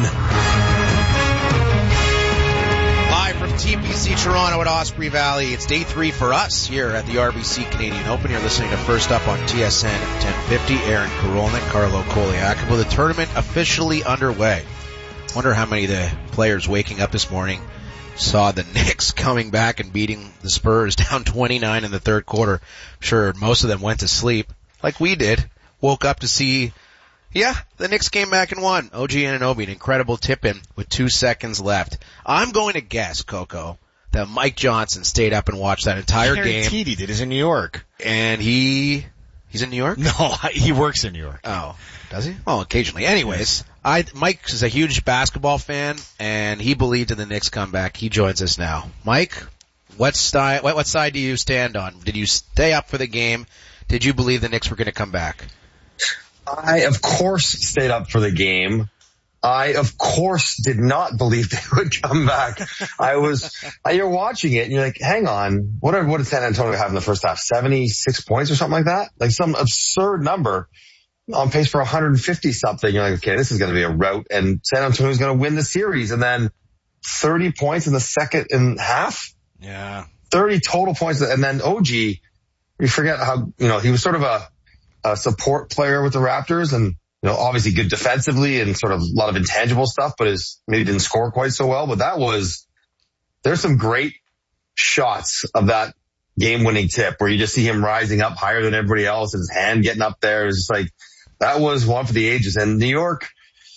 Speaker 2: From TPC Toronto at Osprey Valley. It's day 3 for us here at the RBC Canadian Open. You're listening to First Up on TSN 1050. Aaron Karolnik, Carlo Koliakovo. The tournament officially underway. Wonder how many of the players waking up this morning saw the Knicks coming back and beating the Spurs down 29 in the third quarter. I'm sure most of them went to sleep like we did. Woke up to see, the Knicks came back and won. OG Anunoby, an incredible tip-in with 2 seconds left. I'm going to guess, Coco, that Mike Johnson stayed up and watched that entire game.
Speaker 1: Guaranteed he did. He's in New York.
Speaker 2: And he's in New York?
Speaker 1: No, he works in New York.
Speaker 2: Oh, does he? Well, occasionally. Anyways, Mike is a huge basketball fan, and he believed in the Knicks comeback. He joins us now. Mike, what side do you stand on? Did you stay up for the game? Did you believe the Knicks were going to come back?
Speaker 5: I, of course, stayed up for the game. I, of course, did not believe they would come back. You're watching it and you're like, hang on, what did San Antonio have in the first half? 76 points or something like that? Like some absurd number on pace for 150 something. You're like, okay, this is going to be a rout and San Antonio's going to win the series. And then 30 points in the second and half.
Speaker 1: Yeah.
Speaker 5: 30 total points. And then OG, you forget how, he was sort of a support player with the Raptors and, obviously good defensively and sort of a lot of intangible stuff, but maybe didn't score quite so well. But there's some great shots of that game-winning tip where you just see him rising up higher than everybody else and his hand getting up there. It was just like, that was one for the ages. And New York,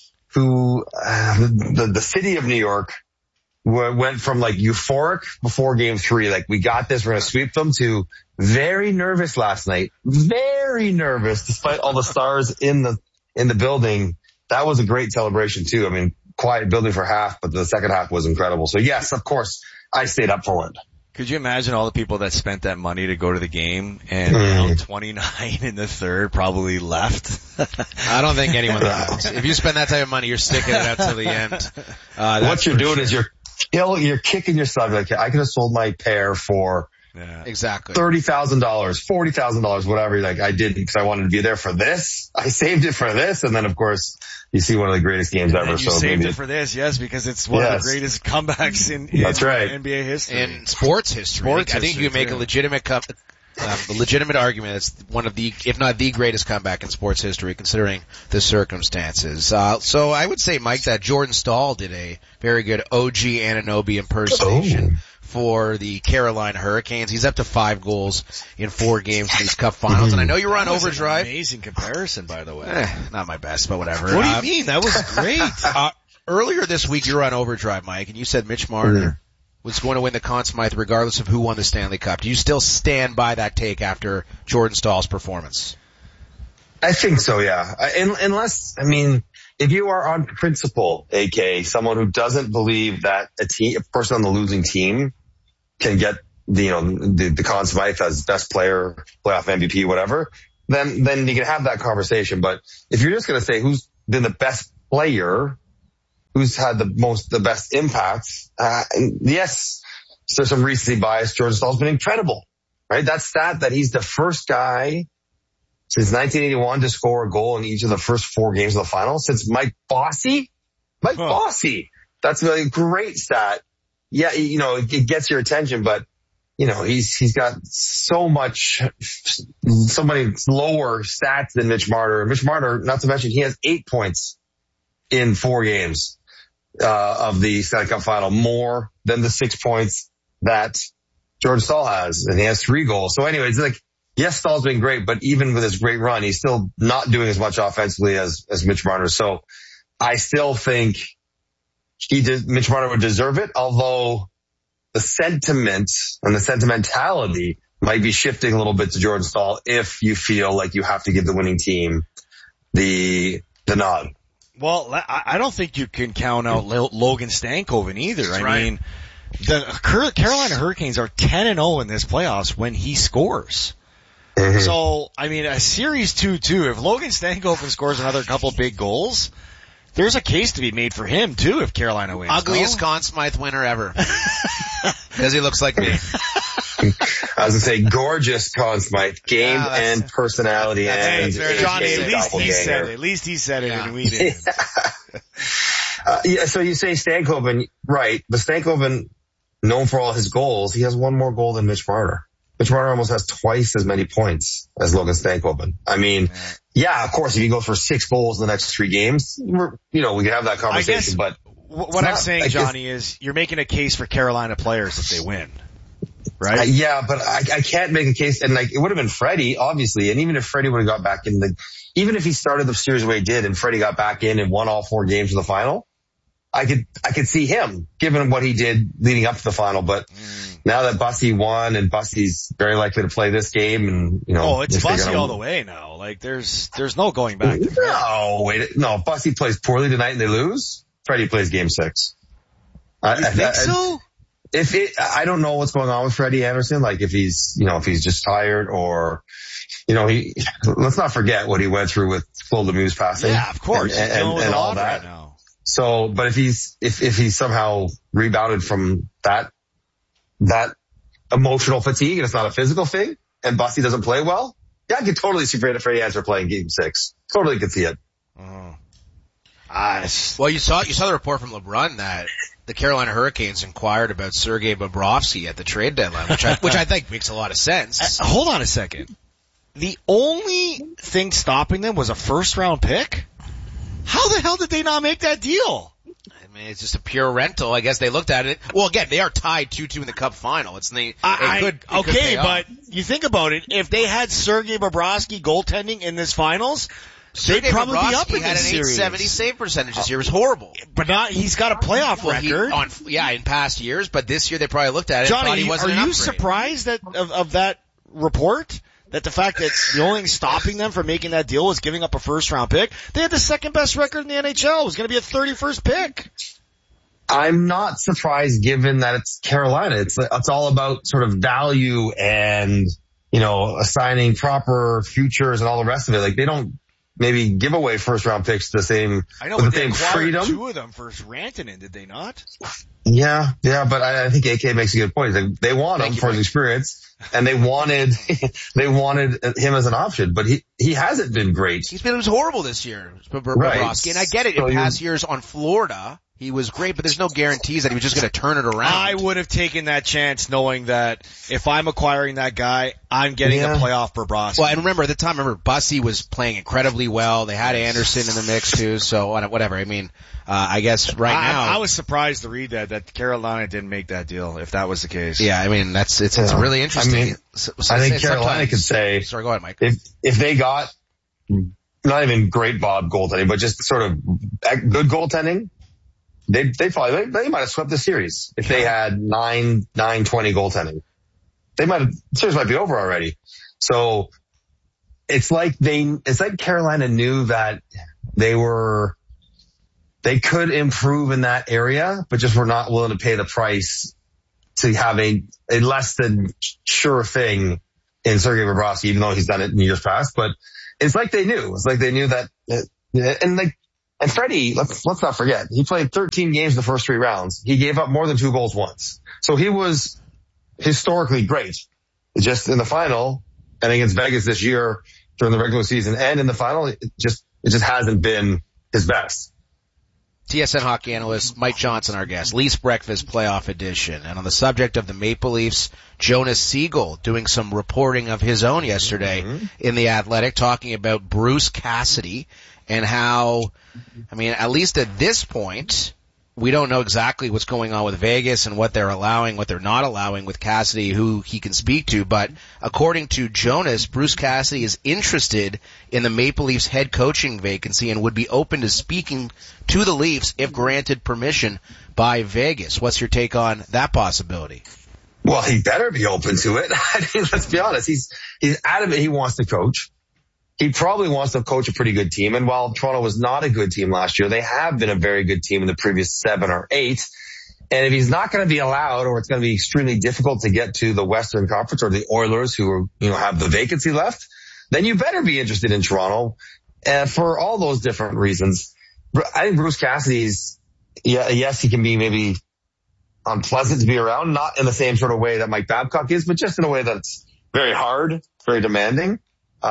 Speaker 5: the city of New York went from like euphoric before game 3, like we got this, we're going to sweep them, to very nervous last night. Very nervous despite all the stars in the building. That was a great celebration too. I mean, quiet building for half, but the second half was incredible. So yes, of course, I stayed up for it.
Speaker 1: Could you imagine all the people that spent that money to go to the game and 29 in the third probably left?
Speaker 2: I don't think anyone does. If you spend that type of money, you're sticking it out till the end.
Speaker 5: What you're doing is you're kicking yourself. Like, I could have sold my pair for
Speaker 1: Yeah.
Speaker 2: Exactly.
Speaker 5: $30,000, $40,000, whatever. Like, I did because I wanted to be there for this. I saved it for this. And then, of course, you see one of the greatest games ever.
Speaker 1: You saved it for this, yes, because it's one of the greatest comebacks in
Speaker 5: That's right.
Speaker 1: NBA history.
Speaker 2: In sports history. I think you can make a legitimate argument. It's one of the, if not the greatest comeback in sports history, considering the circumstances. So I would say, Mike, that Jordan Staal did a very good OG Anunoby impersonation for the Carolina Hurricanes. He's up to 5 goals in 4 games in these Cup Finals, and I know you were on overdrive.
Speaker 1: Amazing comparison, by the way.
Speaker 2: Not my best, but whatever.
Speaker 1: What do you mean? That was great.
Speaker 2: Earlier this week, you were on overdrive, Mike, and you said Mitch Marner was going to win the Conn Smythe regardless of who won the Stanley Cup. Do you still stand by that take after Jordan Staal's performance?
Speaker 5: I think so, yeah. Unless, if you are on principle, AK, someone who doesn't believe that a person on the losing team can get the Conn Smythe as best player, playoff MVP, whatever, then you can have that conversation. But if you're just going to say who's been the best player, who's had the best impact, yes, there's some recency bias. Jordan Staal's been incredible, right? That stat that he's the first guy since 1981 to score a goal in each of the first 4 games of the final since Mike Bossy. Bossy. That's a great stat. Yeah, it gets your attention, but he's got so many lower stats than Mitch Marner. Mitch Marner, not to mention, he has 8 points in 4 games of the Stanley Cup final, more than the 6 points that Jordan Staal has, and he has 3 goals. So anyway, it's like, yes, Staal's been great, but even with his great run, he's still not doing as much offensively as Mitch Marner. So I still think Mitch Marner would deserve it, although the sentiment and the sentimentality might be shifting a little bit to Jordan Staal if you feel like you have to give the winning team the nod.
Speaker 1: Well, I don't think you can count out Logan Stankoven either.
Speaker 2: That's right.
Speaker 1: The Carolina Hurricanes are 10-0 in this playoffs when he scores. Mm-hmm. So, a series 2-2, if Logan Stankoven scores another couple big goals, there's a case to be made for him too if Carolina wins.
Speaker 2: Ugliest Conn Smythe winner ever. Because he looks like me.
Speaker 5: I was going to say gorgeous Conn Smythe, game and personality. And
Speaker 1: Johnny, at least he said it and we didn't.
Speaker 5: So you say Stankoven, right, but Stankoven, known for all his goals, he has 1 more goal than Mitch Marner. Mitch Marner almost has twice as many points as Logan Stankoven. Yeah, of course, if he goes for 6 goals in the next 3 games, we can have that conversation. But
Speaker 1: what I'm saying, Johnny, is you're making a case for Carolina players if they win, right?
Speaker 5: Yeah, but I can't make a case, and it would have been Freddie, obviously, and even if Freddie would have got back in even if he started the series the way he did, and Freddie got back in and won all 4 games of the final, I could see him, given what he did leading up to the final, but now that Bussy won and Bussy's very likely to play this game and,
Speaker 1: it's Bussy all the way now. There's no going back.
Speaker 5: No, Bussy plays poorly tonight and they lose. Freddie plays game 6.
Speaker 1: You think so?
Speaker 5: I don't know what's going on with Freddie Anderson, if he's just tired or, let's not forget what he went through with Claude Lemieux's passing.
Speaker 1: Yeah, of course.
Speaker 5: And all that. Right now. So, but if he's somehow rebounded from that emotional fatigue and it's not a physical thing and Bussy doesn't play well, yeah, I could totally see Freddie Anderson playing game 6. Totally could see it.
Speaker 2: Well, you saw the report from LeBrun that the Carolina Hurricanes inquired about Sergei Bobrovsky at the trade deadline, which I think makes a lot of sense.
Speaker 1: Hold on a second. The only thing stopping them was a 1st-round pick? How the hell did they not make that deal?
Speaker 2: It's just a pure rental. I guess they looked at it. Well, again, they are tied 2-2 in the Cup final.
Speaker 1: But you think about it. If they had Sergei Bobrovsky goaltending in this finals, they'd probably be up in this series.
Speaker 2: He had an .870 save percentage this year. It was horrible.
Speaker 1: But he's got a playoff record.
Speaker 2: In past years, but this year they probably looked at it and thought he wasn't an upgrade.
Speaker 1: Are you surprised of that report? That the fact that the only thing stopping them from making that deal was giving up a 1st-round pick? They had the 2nd best record in the NHL. It was going to be a 31st pick.
Speaker 5: I'm not surprised given that it's Carolina. It's all about sort of value and, assigning proper futures and all the rest of it. They don't maybe give away 1st-round picks with the same freedom.
Speaker 1: 2 of them for Rantanen, did they not?
Speaker 5: Yeah, but I think AK makes a good point. They want him for his experience, and they wanted him as an option, but he hasn't been great.
Speaker 2: He was horrible this year, Bobrovsky, right. And I get it. In past years on Florida, he was great, but there's no guarantees that he was just going to turn it around.
Speaker 1: I would have taken that chance knowing that if I'm acquiring that guy, I'm getting a playoff Bobrovsky.
Speaker 2: Well, and remember, at the time, Bussy was playing incredibly well. They had Anderson in the mix too, so whatever. I mean, I guess now.
Speaker 1: I was surprised to read that Carolina didn't make that deal, if that was the case.
Speaker 2: Yeah, I mean, it's really interesting.
Speaker 5: I mean, I think Carolina could say.
Speaker 2: Sorry, go ahead, Mike.
Speaker 5: If they got not even great Bob goaltending, but just sort of good goaltending, they might have swept the series if they had 9-20 goaltending. The series might be over already. So it's like Carolina knew that they could improve in that area, but just were not willing to pay the price to have a less than sure thing in Sergei Bobrovsky, even though he's done it in years past. But it's like they knew. It's like they knew that, and Freddie, let's not forget, he played 13 games the first 3 rounds. He gave up more than 2 goals once. So he was historically great. Just in the final and against Vegas this year during the regular season and in the final, it just hasn't been his best.
Speaker 2: TSN hockey analyst Mike Johnson, our guest, Leafs Breakfast Playoff Edition. And on the subject of the Maple Leafs, Jonas Siegel doing some reporting of his own yesterday in The Athletic, talking about Bruce Cassidy and how, I mean, at least at this point, we don't know exactly what's going on with Vegas and what they're allowing, what they're not allowing with Cassidy, who he can speak to. But according to Jonas, Bruce Cassidy is interested in the Maple Leafs head coaching vacancy and would be open to speaking to the Leafs if granted permission by Vegas. What's your take on that possibility?
Speaker 5: Well, he better be open to it. I mean, let's be honest. He's adamant he wants to coach. He probably wants to coach a pretty good team. And while Toronto was not a good team last year, they have been a very good team in the previous 7 or 8. And if he's not going to be allowed, or it's going to be extremely difficult to get to the Western Conference or the Oilers, who are, have the vacancy left, then you better be interested in Toronto. And for all those different reasons, I think Bruce Cassidy's, yes, he can be maybe unpleasant to be around, not in the same sort of way that Mike Babcock is, but just in a way that's very hard, very demanding.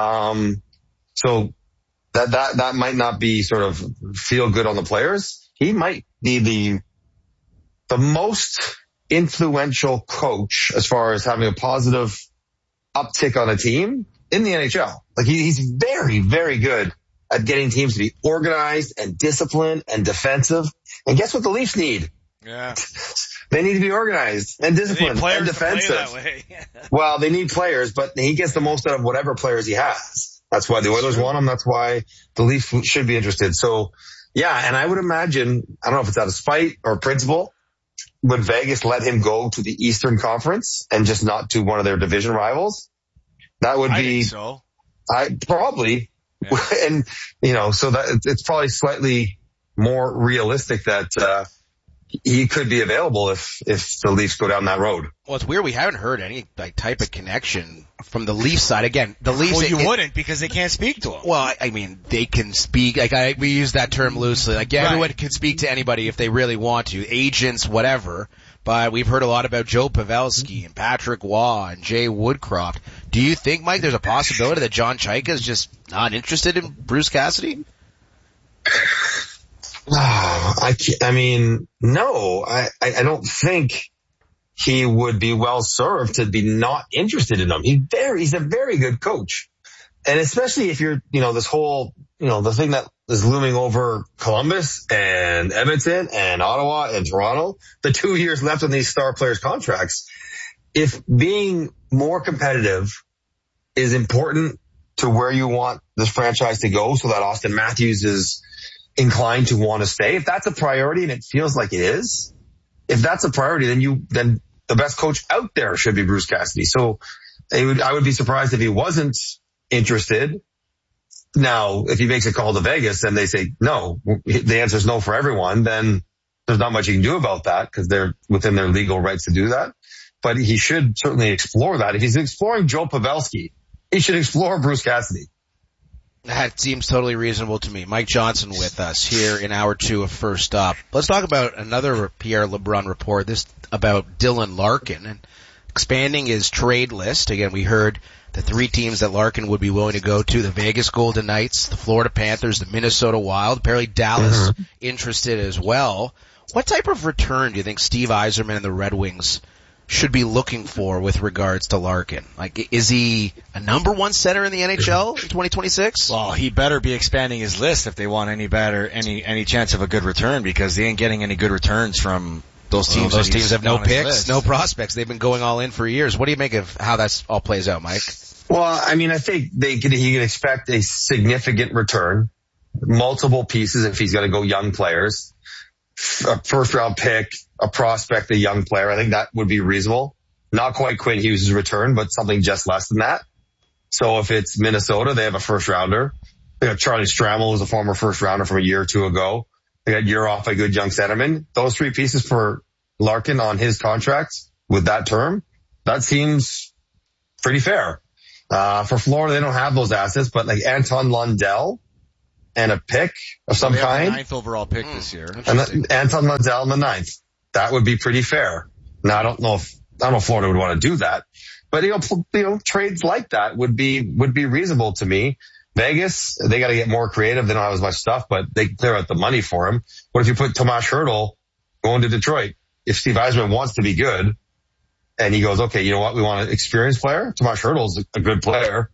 Speaker 5: So that might not be sort of feel good on the players. He might be the most influential coach as far as having a positive uptick on a team in the NHL. Like he's very, very good at getting teams to be organized and disciplined and defensive. And guess what the Leafs need?
Speaker 1: Yeah.
Speaker 5: They need to be organized and disciplined and defensive. Well, they need players, but he gets the most out of whatever players he has. That's why the Oilers want him. That's why the Leafs should be interested. So, yeah, and I would imagine, I don't know if it's out of spite or principle, would Vegas let him go to the Eastern Conference and just not to one of their division rivals? That would be,
Speaker 1: I think so.
Speaker 5: Probably. Yeah. And, so that it's probably slightly more realistic that, he could be available if the Leafs go down that road.
Speaker 2: Well, it's weird. We haven't heard any type of connection from the Leafs side. Again, the Leafs.
Speaker 1: Well, you wouldn't because they can't speak to him.
Speaker 2: Well, I mean, they can speak. We use that term loosely. Everyone can speak to anybody if they really want to. Agents, whatever. But we've heard a lot about Joe Pavelski and Patrick Waugh and Jay Woodcroft. Do you think, Mike, there's a possibility that John Chaika is just not interested in Bruce Cassidy?
Speaker 5: I mean, no, I don't think he would be well served to be not interested in him. He's a very good coach. And especially if you're, this whole, the thing that is looming over Columbus and Edmonton and Ottawa and Toronto, the 2 years left on these star players' contracts. If being more competitive is important to where you want this franchise to go so that Austin Matthews is inclined to want to stay, if that's a priority, and it feels like it is, if that's a priority, then the best coach out there should be Bruce Cassidy. So I would be surprised if he wasn't interested. Now, if he makes a call to Vegas and they say no, the answer is no for everyone, then there's not much you can do about that because they're within their legal rights to do that. But he should certainly explore that. If he's exploring Joe Pavelski, he should explore Bruce Cassidy.
Speaker 2: That seems totally reasonable to me. Mike Johnson with us here in hour 2 of First Up. Let's talk about another Pierre LeBrun report, this about Dylan Larkin and expanding his trade list. Again, we heard the 3 teams that Larkin would be willing to go to: the Vegas Golden Knights, the Florida Panthers, the Minnesota Wild. Apparently Dallas interested as well. What type of return do you think Steve Yzerman and the Red Wings should be looking for with regards to Larkin? Like, is he a number 1 center in the NHL in 2026?
Speaker 1: Well, he better be expanding his list if they want any chance of a good return, because they ain't getting any good returns from those teams.
Speaker 2: Those teams have no picks, no prospects. They've been going all in for years. What do you make of how that all plays out, Mike?
Speaker 5: Well, I mean, I think he can expect a significant return, multiple pieces if he's going to go young players, a first round pick, a prospect, a young player. I think that would be reasonable. Not quite Quinn Hughes' return, but something just less than that. So if it's Minnesota, they have a first rounder. They got Charlie Stramel, who's a former first rounder from a year or 2 ago. They got Urhoff, a good young centerman. Those 3 pieces for Larkin on his contract with that term, that seems pretty fair. For Florida, they don't have those assets, but like Anton Lundell and a pick of some kind.
Speaker 1: The 9th overall pick this year.
Speaker 5: And Anton Lundell in the 9th. That would be pretty fair. Now, I don't know if Florida would want to do that, but you know, trades like that would be reasonable to me. Vegas, they got to get more creative. They don't have as much stuff, but they clear out the money for him. What if you put Tomas Hertl going to Detroit? If Steve Yzerman wants to be good and he goes, okay, you know what? We want an experienced player. Tomas Hertl's a good player.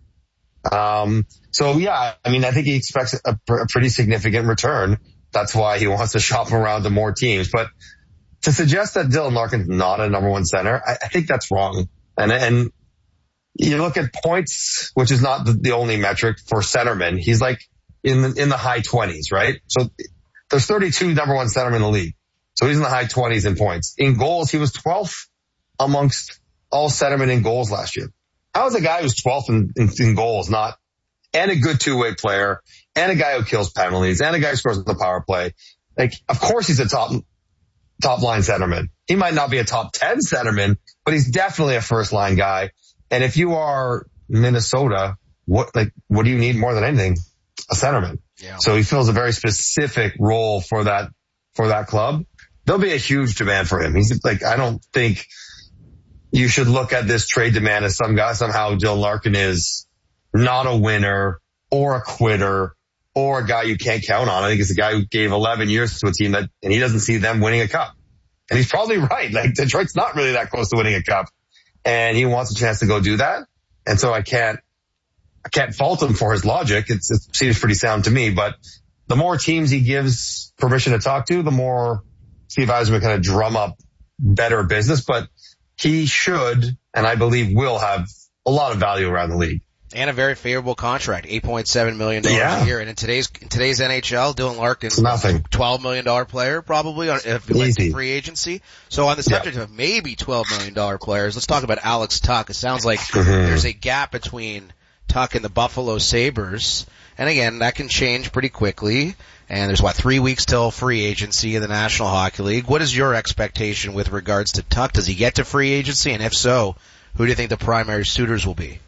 Speaker 5: So yeah, I mean, I think he expects a pretty significant return. That's why he wants to shop around to more teams. But to suggest that Dylan Larkin's not a number 1 center, I think that's wrong. And you look at points, which is not the only metric for centermen. He's like in the high 20s, right? So there's 32 number 1 centermen in the league. So he's in the high 20s in points. In goals, he was 12th amongst all centermen in goals last year. How is a guy who's 12th in goals and a good 2-way player, and a guy who kills penalties, and a guy who scores on the power play? Like, of course he's a top line centerman. He might not be a top 10 centerman, but he's definitely a first line guy. And if you are Minnesota, what do you need more than anything? A centerman. Yeah. So he fills a very specific role for that club. There'll be a huge demand for him. He's like, I don't think you should look at this trade demand as somehow Dylan Larkin is not a winner or a quitter or a guy you can't count on. I think it's a guy who gave 11 years to a team and he doesn't see them winning a cup. And he's probably right. Like, Detroit's not really that close to winning a cup, and he wants a chance to go do that. And so I can't fault him for his logic. It seems pretty sound to me, but the more teams he gives permission to talk to, the more Steve Yzerman kind of drum up better business. But he should, and I believe will, have a lot of value around the league.
Speaker 2: And a very favorable contract, $8.7 million a year. And in today's NHL, Dylan Larkin's
Speaker 5: nothing.
Speaker 2: $12 million player probably if he went to free agency. So on the subject of maybe $12 million players, let's talk about Alex Tuch. It sounds like there's a gap between Tuch and the Buffalo Sabres. And again, that can change pretty quickly. And there's 3 weeks till free agency in the National Hockey League. What is your expectation with regards to Tuch? Does he get to free agency? And if so, who do you think the primary suitors will be?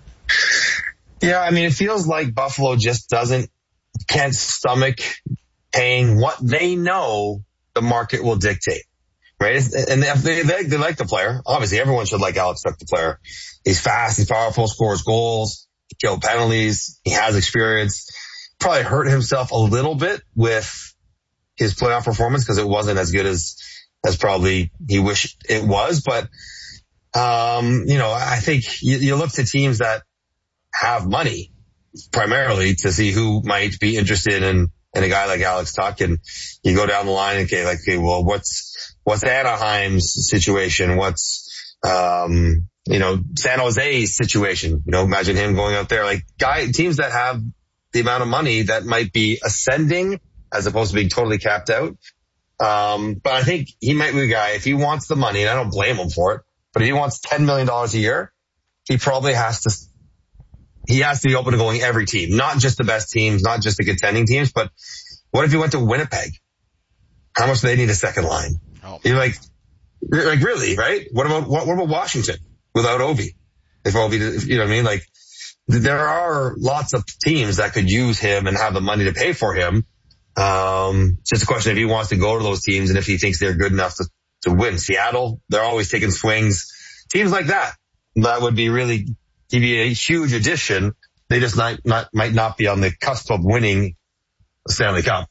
Speaker 5: Yeah, I mean, it feels like Buffalo just can't stomach paying what they know the market will dictate, right? And they like the player. Obviously, everyone should like Alex Tuch, the player. He's fast, he's powerful, scores goals, he kills penalties, he has experience. Probably hurt himself a little bit with his playoff performance because it wasn't as good as probably he wished it was. But, I think you look to teams that have money primarily to see who might be interested in a guy like Alex Tuch, and you go down the line and well, what's Anaheim's situation? What's, San Jose's situation? Imagine him going out there, teams that have the amount of money that might be ascending as opposed to being totally capped out. But I think he might be a guy, if he wants the money, and I don't blame him for it, but if he wants $10 million a year, he probably has to be open to going every team, not just the best teams, not just the contending teams, but what if he went to Winnipeg? How much do they need a second line? Oh. You're like really, right? What about Washington without Ovi? If Ovi, you know what I mean? there are lots of teams that could use him and have the money to pay for him. It's just a question if he wants to go to those teams and if he thinks they're good enough to win. Seattle, they're always taking swings. Teams like that would be really, he'd be a huge addition. They just might not be on the cusp of winning the Stanley Cup.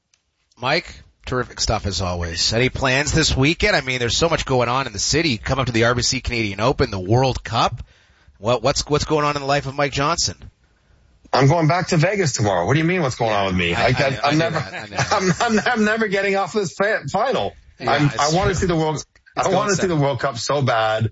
Speaker 2: Mike, terrific stuff as always. Any plans this weekend? I mean, there's so much going on in the city. Come up to the RBC Canadian Open, the World Cup. What's going on in the life of Mike Johnson?
Speaker 5: I'm going back to Vegas tomorrow. What do you mean what's going on with me? I'm never getting off this final.
Speaker 2: Yeah,
Speaker 5: I want to see the World Cup so bad,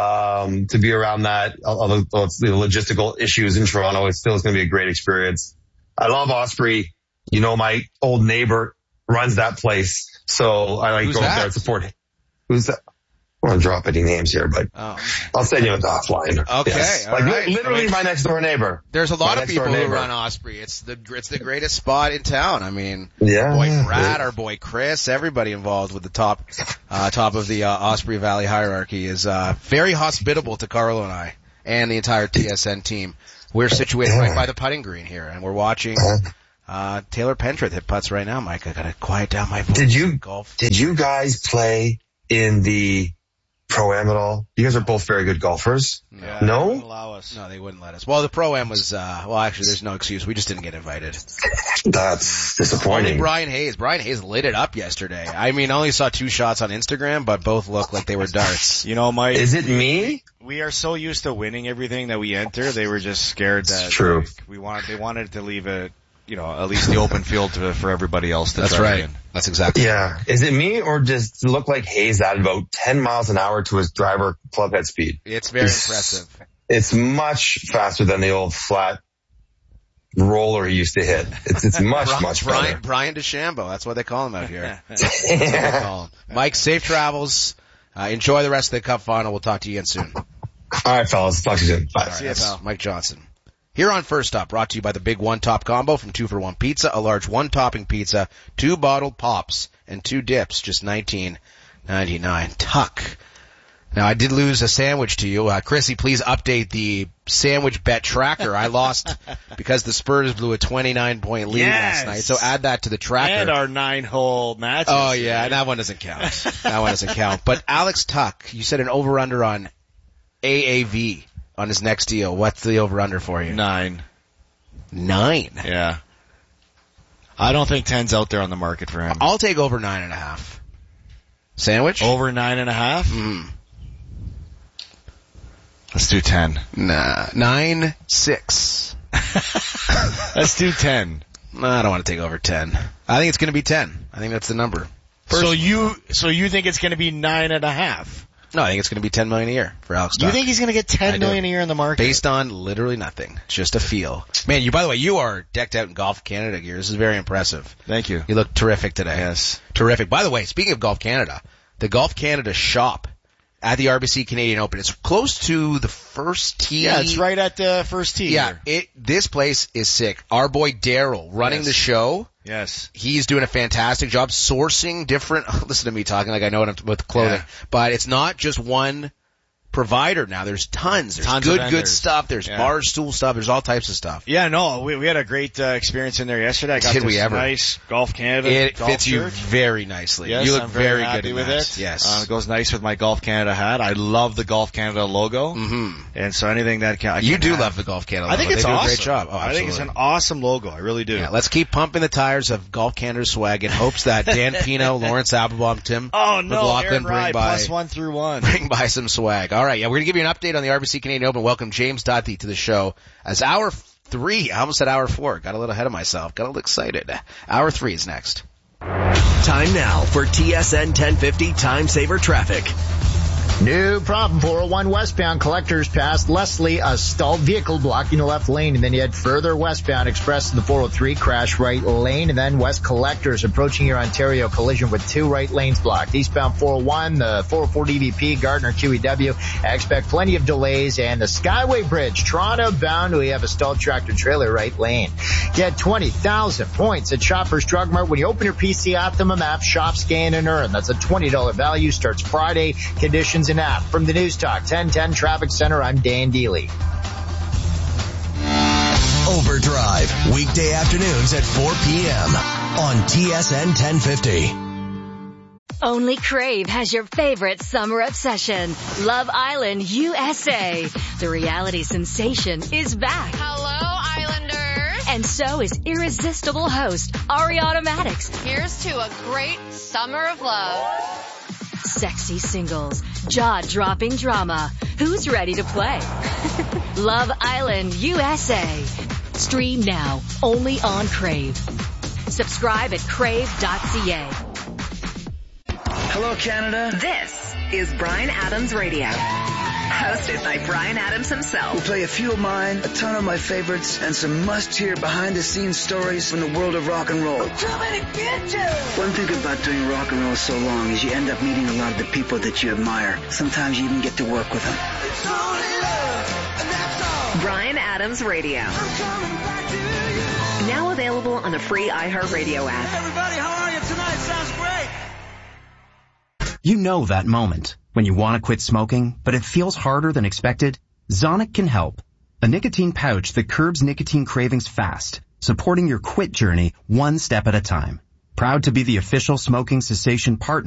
Speaker 5: to be around that. Although it's the logistical issues in Toronto, it's going to be a great experience. I love Osprey. You know, my old neighbor runs that place. So I like going there and support him. Who's that? I don't want to drop any names here, but I'll send you a offline.
Speaker 2: Okay.
Speaker 5: Yes.
Speaker 2: All right.
Speaker 5: Literally my next door neighbor.
Speaker 2: There's a lot of people who run Osprey. It's the greatest spot in town. I mean,
Speaker 5: yeah,
Speaker 2: boy Brad, our boy Chris, everybody involved with the top of the Osprey Valley hierarchy is very hospitable to Carlo and I and the entire TSN team. We're situated right by the putting green here, and we're watching Taylor Pentrith hit putts right now. Mike, I gotta quiet down my voice.
Speaker 5: Did you guys play in the Pro-Am at all? You guys are both very good golfers.
Speaker 1: Yeah,
Speaker 5: no?
Speaker 1: They wouldn't allow us.
Speaker 2: No, they wouldn't let us. Well, the Pro-Am was, actually, there's no excuse. We just didn't get invited.
Speaker 5: That's disappointing.
Speaker 2: Only Brian Hayes lit it up yesterday. I mean, I only saw 2 shots on Instagram, but both looked like they were darts.
Speaker 1: You know, Mike.
Speaker 5: Is it me?
Speaker 1: We are so used to winning everything that we enter. They were just scared that
Speaker 5: it's true.
Speaker 1: They wanted to leave it, at least the open field for everybody else to try
Speaker 2: right.
Speaker 1: in.
Speaker 2: That's exactly.
Speaker 5: Yeah. Is it me or does it look like Hayes added about 10 miles an hour to his driver club head speed?
Speaker 2: It's very impressive.
Speaker 5: It's much faster than the old flat roller he used to hit. It's much better.
Speaker 2: Brian DeChambeau. That's what they call him out here. That's what they call him. Mike, safe travels. Enjoy the rest of the Cup final. We'll talk to you again soon.
Speaker 5: All right, fellas. Talk to you soon. Bye.
Speaker 2: See you, pal. Mike Johnson. Here on First Up, brought to you by the Big One Top Combo from 2-for-1 Pizza, a large 1-topping pizza, 2 bottled pops, and 2 dips, just $19.99. Tuck. Now, I did lose a sandwich to you. Chrissy, please update the sandwich bet tracker. I lost because the Spurs blew a 29-point lead last night, so add that to the tracker.
Speaker 1: And our 9-hole match.
Speaker 2: Oh, yeah, that one doesn't count. But Alex Tuck, you said an over-under on AAV. On his next deal, what's the over-under for you?
Speaker 1: 9.
Speaker 2: 9?
Speaker 1: Yeah. I don't think 10's out there on the market for him.
Speaker 2: I'll take over 9.5. Sandwich?
Speaker 1: Over 9.5? Let's do 10.
Speaker 2: Nah. 9.6.
Speaker 1: Let's do 10.
Speaker 2: No, I don't want to take over 10. I think it's going to be 10. I think that's the number.
Speaker 1: Personally. So you think it's going to be 9.5?
Speaker 2: No, I think it's going to be $10 million a year for Alex Tuck.
Speaker 1: You think he's going to get $10 million a year in the market?
Speaker 2: Based on literally nothing. It's just a feel. Man, by the way, you are decked out in Golf Canada gear. This is very impressive.
Speaker 1: Thank you.
Speaker 2: You look terrific today.
Speaker 1: Yes.
Speaker 2: Terrific. By the way, speaking of Golf Canada, the Golf Canada shop at the RBC Canadian Open, it's close to the first tee.
Speaker 1: Yeah, it's right at the first tee.
Speaker 2: Yeah, this place is sick. Our boy Daryl running the show.
Speaker 1: Yes.
Speaker 2: He's doing a fantastic job sourcing different, listen to me talking like I know what with clothing, but it's not just one provider now. There's tons. There's good stuff. There's Barstool stuff. There's all types of stuff.
Speaker 1: Yeah, no, we had a great experience in there yesterday. I got this nice Golf Canada
Speaker 2: It
Speaker 1: golf
Speaker 2: fits you
Speaker 1: shirt.
Speaker 2: very nicely.
Speaker 1: Yes,
Speaker 2: you look
Speaker 1: I'm very
Speaker 2: good
Speaker 1: happy
Speaker 2: in
Speaker 1: with
Speaker 2: that.
Speaker 1: it.
Speaker 2: Yes.
Speaker 1: It goes nice with my Golf Canada hat. I love the Golf Canada logo.
Speaker 2: Mm-hmm.
Speaker 1: And so anything that
Speaker 2: you do love the Golf Canada logo.
Speaker 1: I think it's
Speaker 2: they
Speaker 1: awesome.
Speaker 2: Do a great job. Oh,
Speaker 1: I think it's an awesome logo. I really do.
Speaker 2: Yeah, let's keep pumping the tires of Golf Canada swag in hopes that Dan Pino, Lawrence Applebaum, Tim McLaughlin
Speaker 1: bring by
Speaker 2: some swag. All right, yeah, we're going to give you an update on the RBC Canadian Open. Welcome James Dottie to the show as hour 3. I almost said hour 4. Got a little ahead of myself. Got a little excited. Hour 3 is next.
Speaker 16: Time now for TSN 1050 Time Saver Traffic.
Speaker 6: No problem. 401 westbound, Collectors past Leslie, a stalled vehicle blocking the left lane, and then you head further westbound, Express in the 403, crash right lane, and then West Collectors approaching your Ontario, collision with 2 right lanes blocked. Eastbound 401, the 404 DVP, Gardner QEW, expect plenty of delays, and the Skyway Bridge, Toronto bound, we have a stalled tractor trailer right lane. Get 20,000 points at Shoppers Drug Mart when you open your PC Optima app, shop, scan, and earn. That's a $20 value, starts Friday. Conditions and app. From the News Talk 1010 Traffic Center, I'm Dan Deely.
Speaker 16: Overdrive, weekday afternoons at 4 p.m. on TSN 1050.
Speaker 8: Only Crave has your favorite summer obsession, Love Island USA. The reality sensation is back.
Speaker 9: Hello, Islanders.
Speaker 8: And so is irresistible host Ariana Madix.
Speaker 9: Here's to a great summer of love.
Speaker 8: Sexy singles, jaw-dropping drama. Who's ready to play? Love Island USA. Stream now, only on Crave. Subscribe at crave.ca.
Speaker 4: Hello, Canada.
Speaker 21: This is Bryan Adams Radio. Hosted by Bryan Adams himself.
Speaker 4: We'll play a few of mine, a ton of my favorites, and some must-hear behind-the-scenes stories from the world of rock and roll. One thing about doing rock and roll so long is you end up meeting a lot of the people that you admire. Sometimes you even get to work with them.
Speaker 21: Bryan Adams Radio. Now available on the free iHeartRadio app.
Speaker 13: Everybody, how are you tonight? Sounds great.
Speaker 10: You know that moment when you want to quit smoking, but it feels harder than expected? Zonic can help. A nicotine pouch that curbs nicotine cravings fast, supporting your quit journey one step at a time. Proud to be the official smoking cessation partner